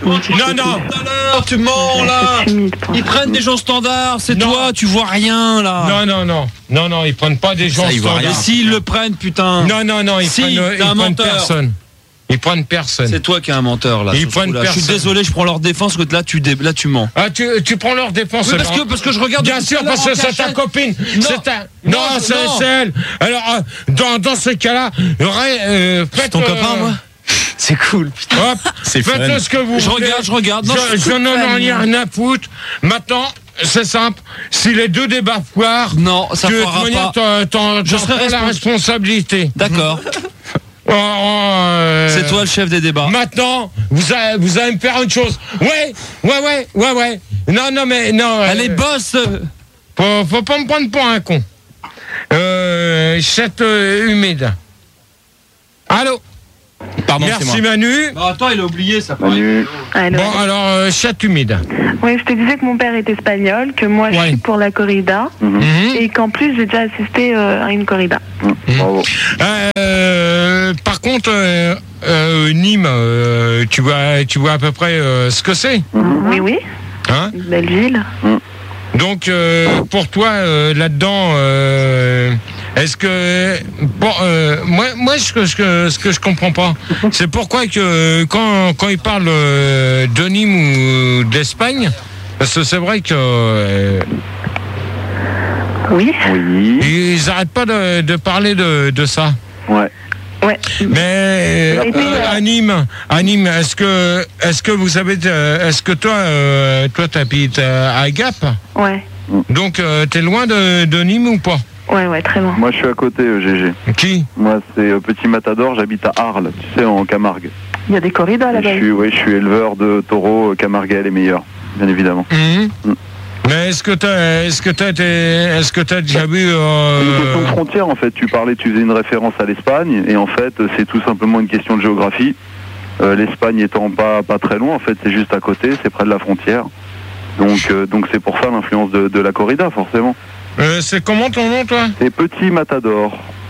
non. Tu mens, là. Ils prennent des gens standards, c'est toi, tu vois rien, là. Non, non, non. Non, non, ils prennent pas des gens Ça, ils voient standards. rien. Et s'ils le prennent, putain. Non, non, non, ils Si, prennent, t'es ils un prennent menteur. personne. Ils prennent personne. C'est toi qui es un menteur, là. Ils sur ce prennent coup-là. Je suis personne. désolé, je prends leur défense, que là, tu, dé- là, tu mens. Ah, tu, tu prends leur défense. Oui, parce alors. que- parce que je regarde Bien depuis sûr, tout à parce l'heure que en c'est ta cachette. copine. Non. C'est ta... Non, Non, c'est non. c'est elle. Alors, euh, dans, dans ce cas-là, aurait, euh, faites. ton euh, copain, moi C'est cool, putain. Hop, C'est faites fun. ce que vous Je voulez. regarde, je regarde. Non, je je je n'en fais ai pas, rien à foutre. Maintenant, c'est simple. Si les deux débats foirent, Non, ça tu, de foirera toute manière, pas. t'en- t'en- Je t'en serai prends la respons- responsabilité. D'accord. Oh, oh, euh, C'est toi le chef des débats. Maintenant, vous allez, vous allez me faire une chose. Ouais, ouais, ouais, ouais, ouais. Non, non, mais non. Elle euh, est boss. Faut, faut pas me prendre pour un con. Euh, chat euh, humide. Allô. Pardon, merci c'est moi. Manu. Non, attends, il a oublié ça. Manu. Allô. Bon, alors, euh, chat humide. Oui, je te disais que mon père est espagnol, que moi je suis pour la corrida, Mhm. et qu'en plus j'ai déjà assisté euh, à une corrida. Bravo. Euh, par contre, euh, euh, Nîmes, euh, tu vois, tu vois à peu près euh, ce que c'est. Oui, oui. Hein? Une belle ville. Donc, euh, pour toi, euh, là-dedans, euh, est-ce que... Bon, euh, moi, moi ce, que, ce, que, ce que je comprends pas, c'est pourquoi que quand, quand ils parlent euh, de Nîmes ou d'Espagne, parce que c'est vrai que... Euh, oui. Oui. Ils n'arrêtent pas de, de parler de, de ça. Ouais. Ouais. Mais euh, euh, à Nîmes, à Nîmes, est-ce que, est-ce que vous avez, euh, est-ce que toi, euh, toi, t'habites à, à Gap? Ouais. Donc, euh, t'es loin de, de Nîmes ou pas? Ouais, ouais, très loin. Moi, je suis à côté, euh, G G. Qui? Moi, c'est euh, Petit Matador, j'habite à Arles, tu sais, en Camargue. Il y a des corridas Et là-bas. Je suis, oui, je suis éleveur de taureaux euh, camarguais les meilleurs, bien évidemment. Mhm. Mm. Mais est-ce que t'as, est-ce que t'as été, est-ce que t'as déjà vu euh, C'est une question de frontière, en fait. Tu parlais, tu faisais une référence à l'Espagne, et en fait, euh, c'est tout simplement une question de géographie. Euh, L'Espagne étant pas, pas très loin, en fait, c'est juste à côté, c'est près de la frontière. Donc, euh, donc c'est pour ça l'influence de, de la corrida, forcément. euh, c'est comment ton nom, toi? C'est Petit Matador.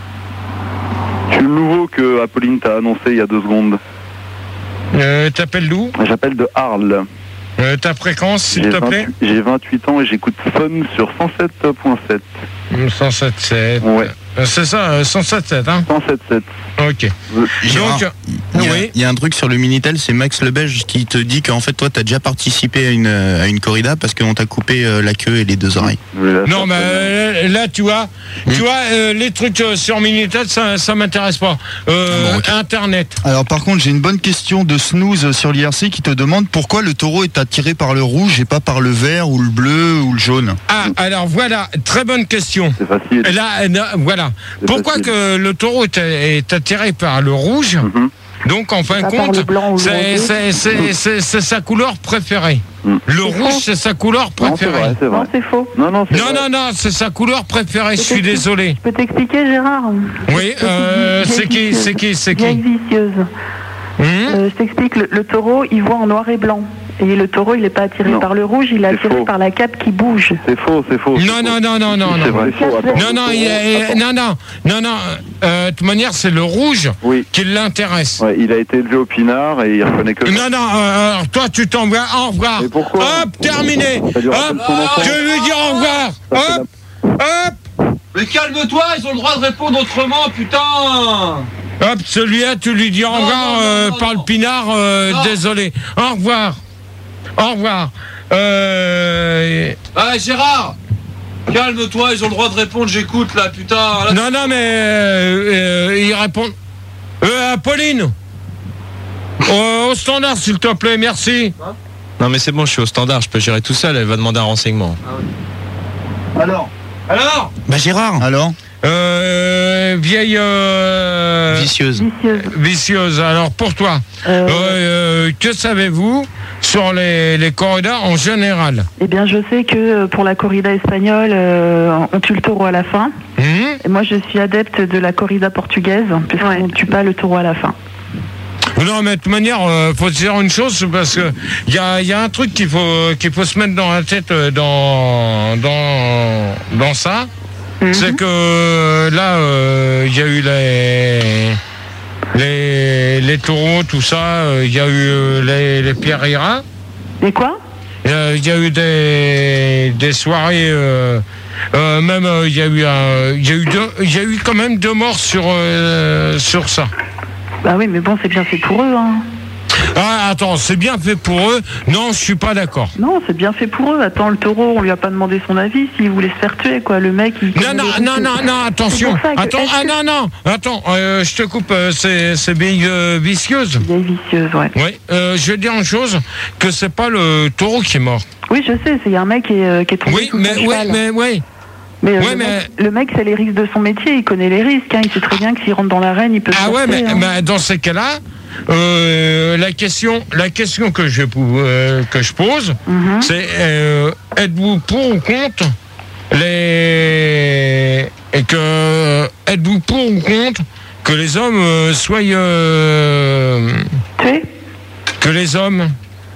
Je suis le nouveau que Apolline t'a annoncé il y a deux secondes. euh, T'appelles d'où? J'appelle de Arles. euh, Ta fréquence, s'il J'ai te plaît? vingt-huit j'ai vingt-huit ans et j'écoute Fun sur cent sept point sept. cent sept sept. Ouais. Euh, C'est ça, euh, cent sept sept, hein? cent sept sept. Ok. Gérard, Donc, il y, a- oui. il y a un truc sur le Minitel, c'est Max Le Belge qui te dit qu'en fait toi t'as déjà participé à une, à une corrida parce qu'on t'a coupé euh, la queue et les deux oreilles. Non, mais euh, là, tu vois, tu vois, euh, les trucs euh, sur Minitel, ça, ça m'intéresse pas. Euh, Internet. Alors par contre, j'ai une bonne question de Snooze sur l'I R C qui te demande pourquoi le taureau est attiré par le rouge et pas par le vert ou le bleu ou le jaune. Ah, alors voilà, très bonne question. C'est facile. Là, euh, non, voilà. C'est Pourquoi facile. que le taureau est, est attiré par le rouge? Mhm. Donc, en fin de Pas par compte, le blanc ou le c'est rosé. c'est- c'est- c'est- c'est sa couleur préférée. Mm. Le C'est rouge, faux. c'est sa couleur Non, c'est préférée. vrai, c'est vrai. Non, c'est faux. Non, non, c'est Non, vrai. non, non, c'est sa couleur préférée, je suis désolé. Je peux t'expliquer, Gérard? Oui, euh, c'est qui, c'est qui, c'est Vieille qui vicieuse. Hum Euh, je t'explique, le, le taureau, il voit en noir et blanc. Et le taureau, il n'est pas attiré Non. par le rouge, il est C'est attiré faux. par la cape qui bouge. C'est faux, c'est faux. Non, non, non, non, non, C'est non. vrai, faux. Attends, Non, non, il est- Attends. non, non, non, non. euh, De toute manière, c'est le rouge Oui. qui l'intéresse. Ouais, il a été élevé au pinard et il reconnaît que. Non, non, euh, alors toi, tu t'en vas. Au revoir. Mais pourquoi Hop, terminé. Ça lui rappelle Hop, son enfance. je vais lui dire au revoir. Ça fait Hop, hop, Mais calme-toi, ils ont le droit de répondre autrement, putain. hop, celui-là, tu lui dis au revoir non, non, euh, non, par non. le pinard. euh, Non. Désolé. Au revoir. Au revoir. Euh... Ah, Gérard, calme-toi, ils ont le droit de répondre, j'écoute là, putain. Là, Non, non, mais euh, euh, il répond. Euh, Apolline. Au, au standard, s'il te plaît, merci. Non mais c'est bon, je suis au standard, je peux gérer tout seul, elle va demander un renseignement. Alors Alors Bah Gérard, Alors Euh, vieille euh, vicieuse. Vicieuse. vicieuse. Alors pour toi, Euh, euh, que savez-vous sur les, les corridas en général? Eh bien, je sais que euh, pour la corrida espagnole, euh, on tue le taureau à la fin. Hum Et moi, je suis adepte de la corrida portugaise, puisqu'on ne tue pas le taureau à la fin. Non, mais de toute manière, euh, faut te dire une chose, parce que il y a, y a un truc qu'il faut qu'il faut se mettre dans la tête euh, dans dans dans ça, c'est que euh, là, il y a eu les les les taureaux, tout ça, il y a eu euh, les les pierreries. Et quoi? Il y a eu des des soirées. Euh, euh, même il y a eu un, il y a eu deux, il y a eu quand même deux morts sur euh, sur ça. Bah oui, mais bon, c'est bien fait pour eux, hein. Ah, attends, c'est bien fait pour eux. Non, je suis pas d'accord. Non, c'est bien fait pour eux. Attends, le taureau, on lui a pas demandé son avis s'il voulait se faire tuer, quoi. Le mec, il. Non, non, non, non, non, attention. C'est pour ça que- Attends, est-ce ah que- non, non, attends, euh, je te coupe, euh, c'est c'est bien euh, vicieuse. Vieille vicieuse, ouais. Oui, euh, je vais dire une chose, que c'est pas le taureau qui est mort. Oui, je sais, c'est un mec qui est, euh, qui est tombé Oui, sous mais, son ouais, cheval. mais, ouais. Mais, euh, Ouais, le, mais- Mec, le mec, c'est les risques de son métier, il connaît les risques, hein. Il sait très bien que s'il rentre dans l'arène, il peut se Ah faire ouais, tuer, mais, hein. mais dans ces cas-là, euh, la question, la question que je, pou- euh, que je pose, Mhm. c'est euh, êtes-vous pour ou contre les et que êtes-vous pour ou contre que les hommes euh, soient euh, tués que les hommes.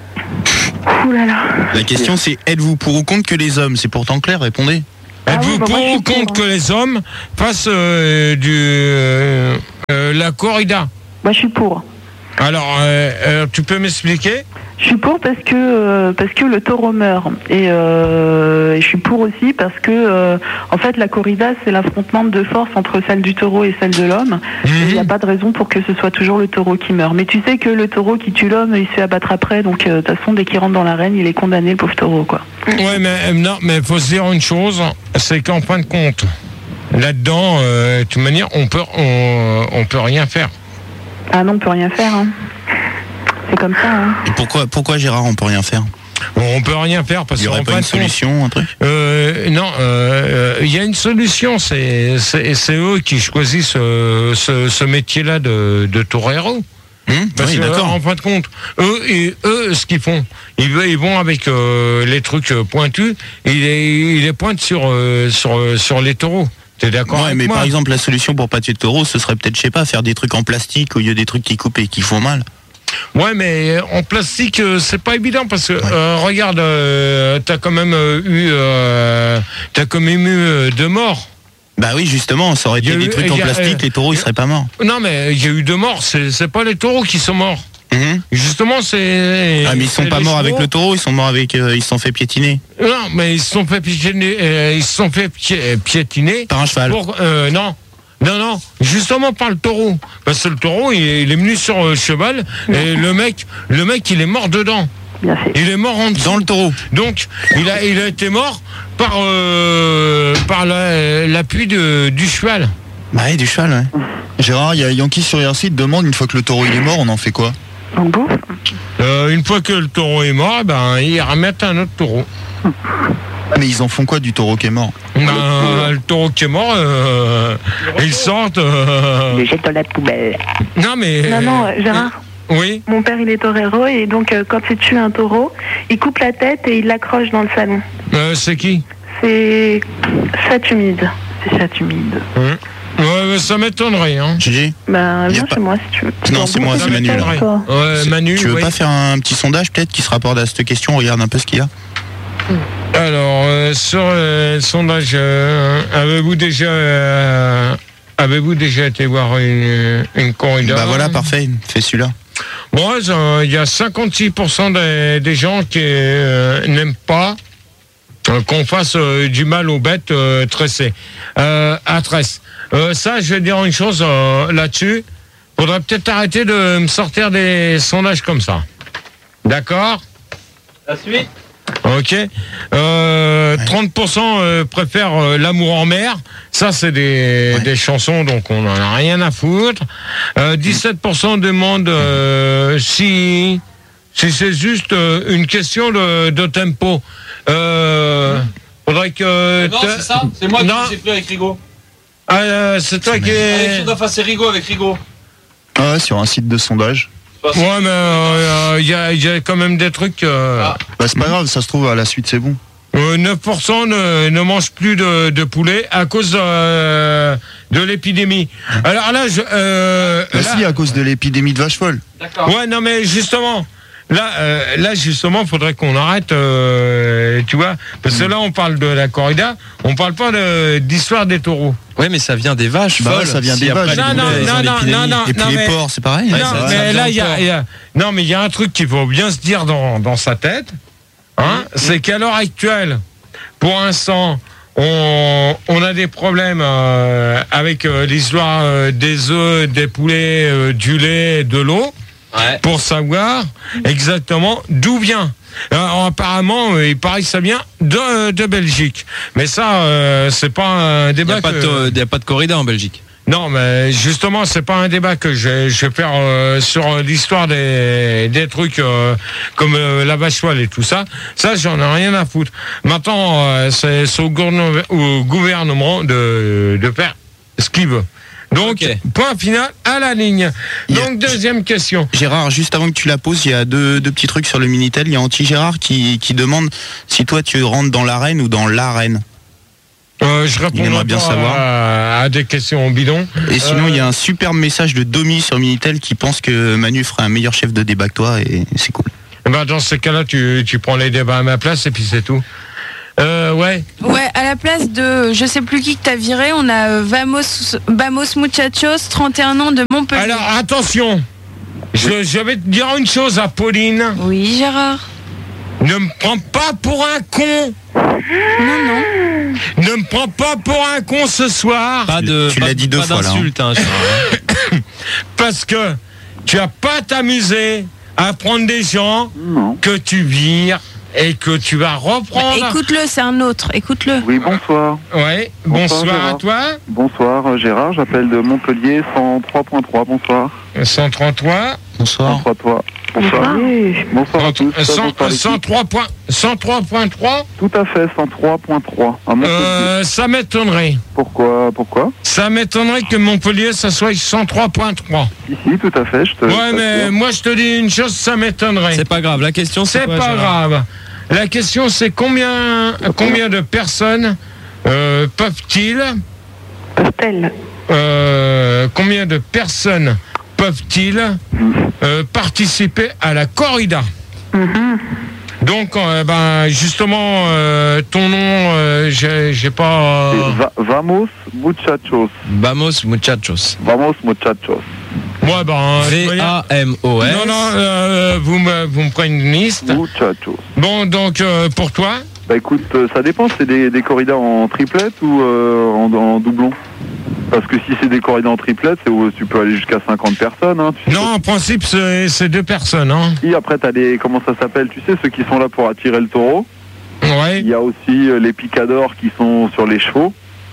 Ouh là là. La question c'est êtes-vous pour ou contre que les hommes? C'est pourtant clair, répondez. Êtes-vous oui, bah, pour moi, je ou suis pour, contre hein. que les hommes fassent euh, du euh, euh, la corrida? Moi, je suis pour. Alors, euh, euh, tu peux m'expliquer? Je suis pour parce que euh, parce que le taureau meurt et, euh, et je suis pour aussi parce que euh, en fait la corrida c'est l'affrontement de force entre celle du taureau et celle de l'homme. Mmh. Il n'y a pas de raison pour que ce soit toujours le taureau qui meurt. Mais tu sais que le taureau qui tue l'homme il se fait abattre après, donc euh, de toute façon dès qu'il rentre dans l'arène il est condamné, le pauvre taureau quoi. Ouais, mais euh, non, mais faut se dire une chose, c'est qu'en fin de compte, là-dedans, euh, de toute manière, on peut on, on peut rien faire. Ah non, on peut rien faire. Hein. C'est comme ça. Hein. Et pourquoi, pourquoi Gérard, on peut rien faire? On peut rien faire parce qu'il n'y aurait qu'en pas une fin de compte, solution, un truc euh, Non, il euh, y a une solution. C'est c'est c'est eux qui choisissent euh, ce, ce métier-là de, de torero. Mmh, Parce oui, que, d'accord. en fin de compte, eux, et, eux ce qu'ils font, ils, ils vont avec euh, les trucs pointus, et ils les, ils les pointent sur, euh, sur, sur les taureaux. T'es d'accord Ouais, avec mais moi? par exemple, la solution pour pas tuer de taureau, ce serait peut-être, je sais pas, faire des trucs en plastique au lieu des trucs qui coupent et qui font mal. Ouais, mais en plastique, euh, c'est pas évident parce que ouais. euh, regarde, euh, t'as quand même euh, eu, euh, t'as quand même eu euh, deux morts. Bah oui, justement, ça aurait été des eu, trucs en a, plastique, euh, les taureaux ils seraient pas morts. Non, mais il y a eu deux morts. C'est, c'est pas les taureaux qui sont morts. Mmh. Justement, c'est. Ah, mais ils sont pas morts avec le taureau, ils sont morts avec, euh, ils se sont fait piétiner. Non, mais ils se sont fait piétiner, euh, ils se sont fait pi- piétiner par un cheval. Pour, euh, non. Non, non, justement par le taureau. Parce que le taureau, il est, il est venu sur le cheval et le mec, le mec, il est mort dedans. Il est mort en dessous. Dans le taureau. Donc, il a, il a été mort par, euh, par la, l'appui de, du cheval. Bah oui, du cheval, ouais. Gérard, il y a Yankee sur R C, il te demande, une fois que le taureau il est mort, on en fait quoi? On bouffe. Euh, une fois que le taureau est mort, ben, ils remettent un autre taureau. Mais ils en font quoi du taureau qui est mort? Ben, le taureau qui est mort, euh, ils sortent. Euh... Ils le jettent dans la poubelle. Non, mais. Non, non, euh, Gérard. Oui. Mon père, il est torero et donc euh, quand il tue un taureau, il coupe la tête et il l'accroche dans le salon. Euh, c'est qui? C'est chat humide. C'est chat humide. Ouais. Ouais, ça m'étonnerait, hein. Gigi? Ben, viens pas... chez moi si tu veux. Non, c'est moi, c'est Manu. Là. Ouais, Manu, tu veux oui. pas faire un petit sondage peut-être qui se rapporte à cette question? On regarde un peu ce qu'il y a. Alors, euh, sur euh, le sondage, euh, avez-vous déjà, euh, avez-vous déjà été voir une, une corrida? Bah voilà, parfait, fais celui-là. Bon, il euh, y a cinquante-six pour cent des, des gens qui euh, n'aiment pas euh, qu'on fasse euh, du mal aux bêtes euh, tressées, euh, à tresse. Euh, ça, je vais dire une chose euh, là-dessus. Faudrait peut-être arrêter de me sortir des sondages comme ça. D'accord? La suite? Ok. Euh, trente pour cent euh, préfèrent euh, l'amour en mer. Ça, c'est des, ouais. des chansons, donc on n'en a rien à foutre. Euh, dix-sept pour cent demandent euh, si, si c'est juste euh, une question de, de tempo. Euh, faudrait que... Non, c'est ça. C'est moi qui j'ai pris avec Rigaud. Ah, euh, c'est toi qui... Avec Enfin, c'est Rigaud avec Rigaud. Ah ouais, sur un site de sondage. Ouais, mais il euh, y, a, y a quand même des trucs... Euh... Ah. Bah c'est pas grave, ça se trouve à la suite c'est bon. Euh, neuf pour cent ne, ne mangent plus de, de poulet à cause euh, de l'épidémie. Alors là, je... Euh, bah là... si, à cause de l'épidémie de vache folle. D'accord. Ouais, non mais justement... Là, euh, là justement, il faudrait qu'on arrête, euh, tu vois, parce que là, on parle de la corrida, on parle pas de, d'histoire des taureaux. Ouais, mais ça vient des vaches. Bah folles. ouais, ça vient si des vaches. Non, non, non, non, non, non. Et puis non, les mais, porcs, c'est pareil. Non, Ouais, ça, mais ça là, il y a, y a, non, mais il y a un truc qu'il faut bien se dire dans, dans sa tête, hein, mmh. c'est qu'à l'heure actuelle, pour l'instant, on, on a des problèmes euh, avec euh, l'histoire euh, des œufs, des poulets, euh, du lait, de l'eau. Ouais. Pour savoir exactement d'où vient. Alors, apparemment, euh, il paraît que ça vient de, de Belgique. Mais ça, euh, c'est pas un débat. Il n'y que... a, a pas de corrida en Belgique. Non, mais justement, c'est pas un débat que je, je vais faire euh, sur l'histoire des, des trucs euh, comme euh, la vache folle et tout ça. Ça, j'en ai rien à foutre. Maintenant, euh, c'est, c'est au, gouvernement, au gouvernement de, de faire ce qu'il veut. Donc, okay. Point final à la ligne. Donc, a... deuxième question. Gérard, juste avant que tu la poses, il y a deux, deux petits trucs sur le Minitel. Il y a Anti-Gérard qui, qui demande si toi tu rentres dans l'arène ou dans l'arène. Euh, je réponds Il aimerait bien pas savoir. À, à des questions bidons. Et sinon, Euh, il y a un super message de Domi sur Minitel qui pense que Manu ferait un meilleur chef de débat que toi et c'est cool. Ben dans ce cas-là, tu, tu prends les débats à ma place et puis c'est tout. Euh, ouais. Ouais, à la place de je sais plus qui que t'as viré, on a euh, Vamos, Vamos Muchachos, trente et un ans de Montpellier. Alors attention, je, je vais te dire une chose à Pauline. Oui, Gérard. Ne me prends pas pour un con. Non, non. Ne me prends pas pour un con ce soir. Pas de, Tu pas, l'as dit deux pas fois, là, hein. d'insulte, hein, Gérard. Parce que tu vas pas t'amuser à prendre des gens Non. que tu vires et que tu vas reprendre. Bah, écoute-le, c'est un autre. Écoute-le. Oui, bonsoir. Ouais. Bonsoir, Bonsoir, à Gérard. toi. Bonsoir, euh, Gérard. J'appelle de Montpellier cent trois point trois. Bonsoir. cent trente-trois. Bonsoir. cent trois. Bonsoir. Bonsoir à tous. cent- Bonsoir, l'équipe. cent trois point- cent trois point trois. Tout à fait, cent trois point trois. À Montpellier. Euh, ça m'étonnerait. Pourquoi Pourquoi Ça m'étonnerait que Montpellier, ça soit cent trois point trois. Si, si, tout à fait. Je te, Ouais, je mais t'assure. moi, je te dis une chose, ça m'étonnerait. C'est pas grave. La question, c'est C'est quoi, pas Gérard grave. La question, c'est combien, combien de personnes euh, peuvent-ils, Pastel. euh, combien de personnes peuvent-ils euh, participer à la corrida? Donc, euh, ben, justement, euh, ton nom, euh, j'ai j'ai pas. C'est euh, Va- Vamos Muchachos. Vamos, muchachos. Vamos Muchachos. Ouais, ben. V A M O S. Non, non, euh, vous, me, vous me prenez une liste. Muchachos. Bon, donc, euh, pour toi, Bah écoute, euh, ça dépend, c'est des, des corridas en triplette ou euh, en, en doublon? Parce que si c'est des corridas en triplette, c'est où tu peux aller jusqu'à cinquante personnes. Hein, tu sais. non, en principe, c'est c'est deux personnes. Hein. Si, après, t'as des, comment ça s'appelle, tu sais, ceux qui sont là pour attirer le taureau. Ouais. Il y a aussi euh, les picadors qui sont sur les chevaux.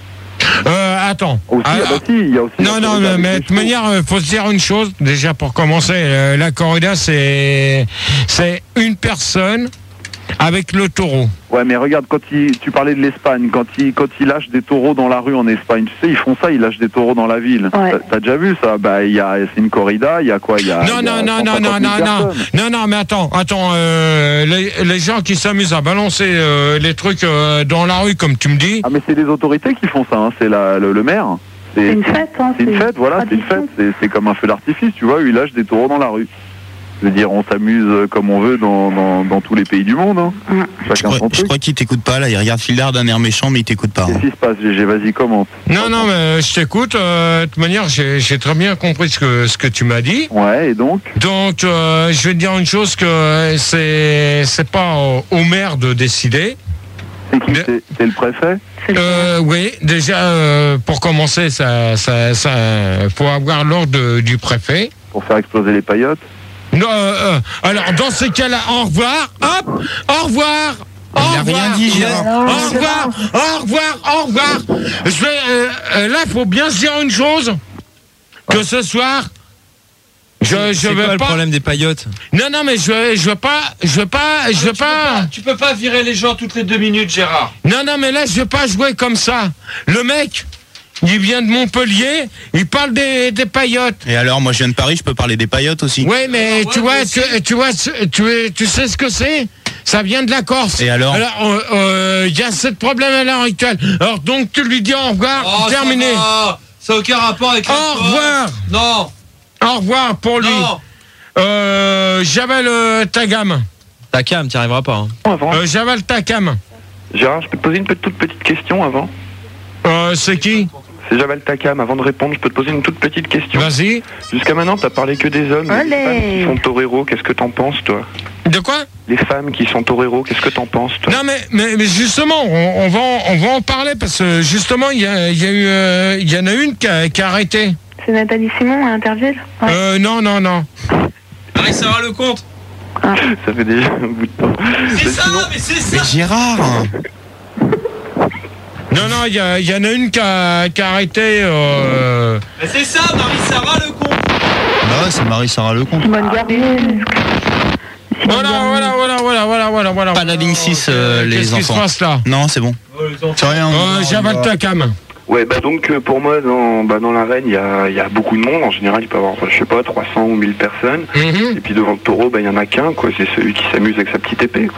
Euh, attends. Aussi, Ah, ah, bah si, il y a aussi non, la non, corrida mais, avec mais les de toute chevaux. manière, il faut se dire une chose, déjà pour commencer, euh, la corrida, c'est c'est une personne avec le taureau. Ouais, mais regarde, quand il, tu parlais de l'Espagne, quand ils quand ils lâchent des taureaux dans la rue en Espagne, tu sais, ils font ça, ils lâchent des taureaux dans la ville. Ouais. T'as- T'as déjà vu ça? Bah, il y a, c'est une corrida, il y a quoi? Il y a, Non, il y a non, non, non, cent non, cinquante non, mille non, personnes. non, non, mais attends, attends, euh, les, les gens qui s'amusent à balancer euh, les trucs euh, dans la rue, comme tu me dis. Ah, mais c'est les autorités qui font ça, hein, c'est la- le, le maire. C'est une fête, hein. C'est une fête, voilà, c'est une fête. C'est- C'est comme un feu d'artifice, tu vois, ils lâchent des taureaux dans la rue. Je veux dire, on s'amuse comme on veut dans, dans, dans tous les pays du monde. Hein. Je Chacun crois, son je truc. crois qu'il t'écoute pas là, il regarde Fildard d'un air méchant mais il t'écoute pas. hein. Qu'est-ce qui se passe, G G? Vas-y, commente. Non, non, mais je t'écoute. euh, de toute manière, j'ai j'ai très bien compris ce que, ce que tu m'as dit. Ouais, et donc Donc, euh, je vais te dire une chose que c'est c'est pas au, au maire de décider. C'est qui? C'est c'est le préfet? Euh, oui, déjà, euh, pour commencer, ça, ça, ça, faut avoir l'ordre de- du préfet. Pour faire exploser les paillotes? Non, euh, euh, alors, dans ces cas-là, au revoir, hop, au revoir. Au Il a revoir. rien dit, Gérard. Au revoir, au revoir, au revoir. Je vais, euh, euh, là, il faut bien se dire une chose, que ce soir, je, je C'est veux quoi le pas. problème des paillotes? Non, non, mais je veux, je veux pas, je veux pas, je veux pas. Tu peux pas virer les gens toutes les deux minutes, Gérard. Non, non, mais là, je vais pas jouer comme ça. Le mec, il vient de Montpellier, il parle des, des paillotes. Et alors, moi je viens de Paris, je peux parler des paillotes aussi. Oui, mais Ah ouais, tu moi vois, aussi. tu, tu vois, tu, tu, tu sais ce que c'est? Ça vient de la Corse. Et alors Alors, il euh, euh, y a ce problème à l'heure actuelle. Alors, donc, tu lui dis au revoir, Oh, terminé. Ça va. Ça n'a aucun rapport avec la Au Corse. revoir. Non. Au revoir pour lui. Non. Euh, j'avale euh, ta gamme. Ta cam, t'y arriveras pas. Hein. Avant, Euh, j'avale ta cam. Gérard, je peux te poser une petite- toute petite question avant? Euh, c'est qui? C'est Javal Takam. Avant de répondre, je peux te poser une toute petite question. Vas-y. Jusqu'à maintenant, t'as parlé que des hommes. Mais les Allez. femmes qui sont toreros, qu'est-ce que t'en penses, toi? De quoi? Les femmes qui sont toreros, qu'est-ce que t'en penses, toi? Non mais, mais, mais justement, on, on va en, on va en parler parce que justement, il y, a, il y, a eu, euh, il y en a une qui a, qui a arrêté. C'est Nathalie Simon à Interville. Ouais. Euh, non, non, non. Marie-Sarah Lecomte. Ça fait déjà un bout de temps. C'est Mais ça, sinon- mais c'est ça. Mais Gérard Non, non, il y, a- il y en a une qui a, qui a arrêté. Euh... Mais c'est ça, Marie-Sarah Lecomte. Bah ouais, c'est Marie-Sarah Lecomte. Simone Garnier. Voilà, voilà, voilà, voilà, voilà, voilà, voilà. Pas la ligne six, euh, les Qu'est-ce qui se enfants. passe là? Non, c'est bon. C'est rien. Euh, J'avale ta cam. Ouais, bah donc euh, pour moi, dans, bah, dans l'arène, il y a, il y a beaucoup de monde. En général, il peut y avoir, je sais pas, trois cents ou mille personnes. Mhm. Et puis devant le taureau, bah, il y en a qu'un, quoi. C'est celui qui s'amuse avec sa petite épée, quoi.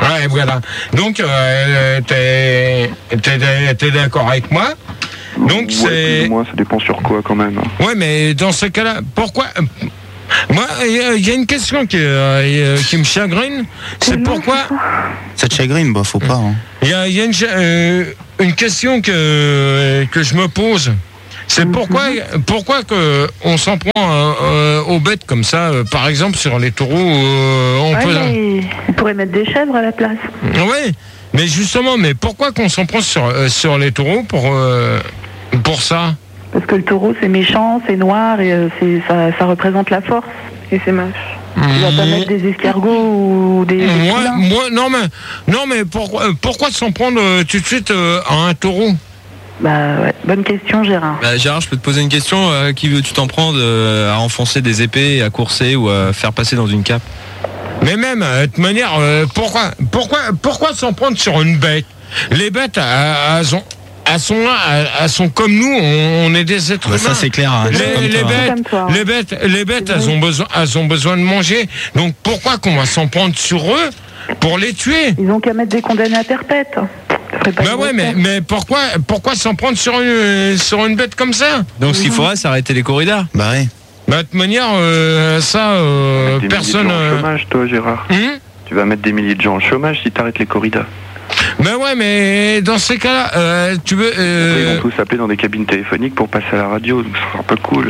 Ouais, voilà. Donc, euh, t'es, t'es, t'es d'accord avec moi? Donc, Ouais, c'est. plus ou moins, ça dépend sur quoi quand même. Ouais, mais dans ce cas-là, pourquoi. Moi, il y a une question qui, euh, qui me chagrine. C'est pourquoi. Ça te chagrine? Bah, faut pas. Hein. Il y a, y a une, euh, une question que, que je me pose. C'est pourquoi, pourquoi que on s'en prend euh, euh, aux bêtes comme ça, euh, par exemple sur les taureaux, euh, on Ouais, peut. mais on pourrait mettre des chèvres à la place. Oui, mais justement, mais pourquoi qu'on s'en prend sur, euh, sur les taureaux pour, euh, pour ça? Parce que le taureau, c'est méchant, c'est noir, et euh, c'est, ça, ça représente la force, et c'est moche. Tu vas pas mettre des escargots ou des... des Moi, poulains. moi, non mais, non mais pourquoi, pourquoi s'en prendre euh, tout de suite euh, à un taureau? Bah ouais, bonne question Gérard. Bah, Gérard, je peux te poser une question. Euh, qui veux-tu t'en prendre euh, à enfoncer des épées, à courser ou à faire passer dans une cape? Mais même, euh, de toute manière, euh, pourquoi, pourquoi, pourquoi s'en prendre sur une bête? Les bêtes, elles, elles ont, elles sont là, elles, elles sont comme nous, on, on est des êtres Bah, humains. ça, c'est clair, hein, Les, c'est comme les toi, hein. bêtes, Comme toi, hein. les bêtes, les bêtes, elles ont besoin, elles ont besoin de manger. Donc pourquoi qu'on va s'en prendre sur eux pour les tuer? Ils ont qu'à mettre des condamnés à perpète. Ça ferait pas Bah de ouais, mais, recette. mais pourquoi, pourquoi s'en prendre sur une, sur une bête comme ça? Donc, ce qu'il faudrait, c'est arrêter les corridas. Bah, ouais. Bah, de toute manière, euh, ça, euh, Des personne. milliers de gens au euh, chômage, toi, Gérard. hum Tu vas mettre des milliers de gens au chômage si t'arrêtes les corridas. Ben ouais, mais dans ces cas-là, euh, tu veux. Après, Euh, ils vont tous appeler dans des cabines téléphoniques pour passer à la radio, donc ce sera un peu cool.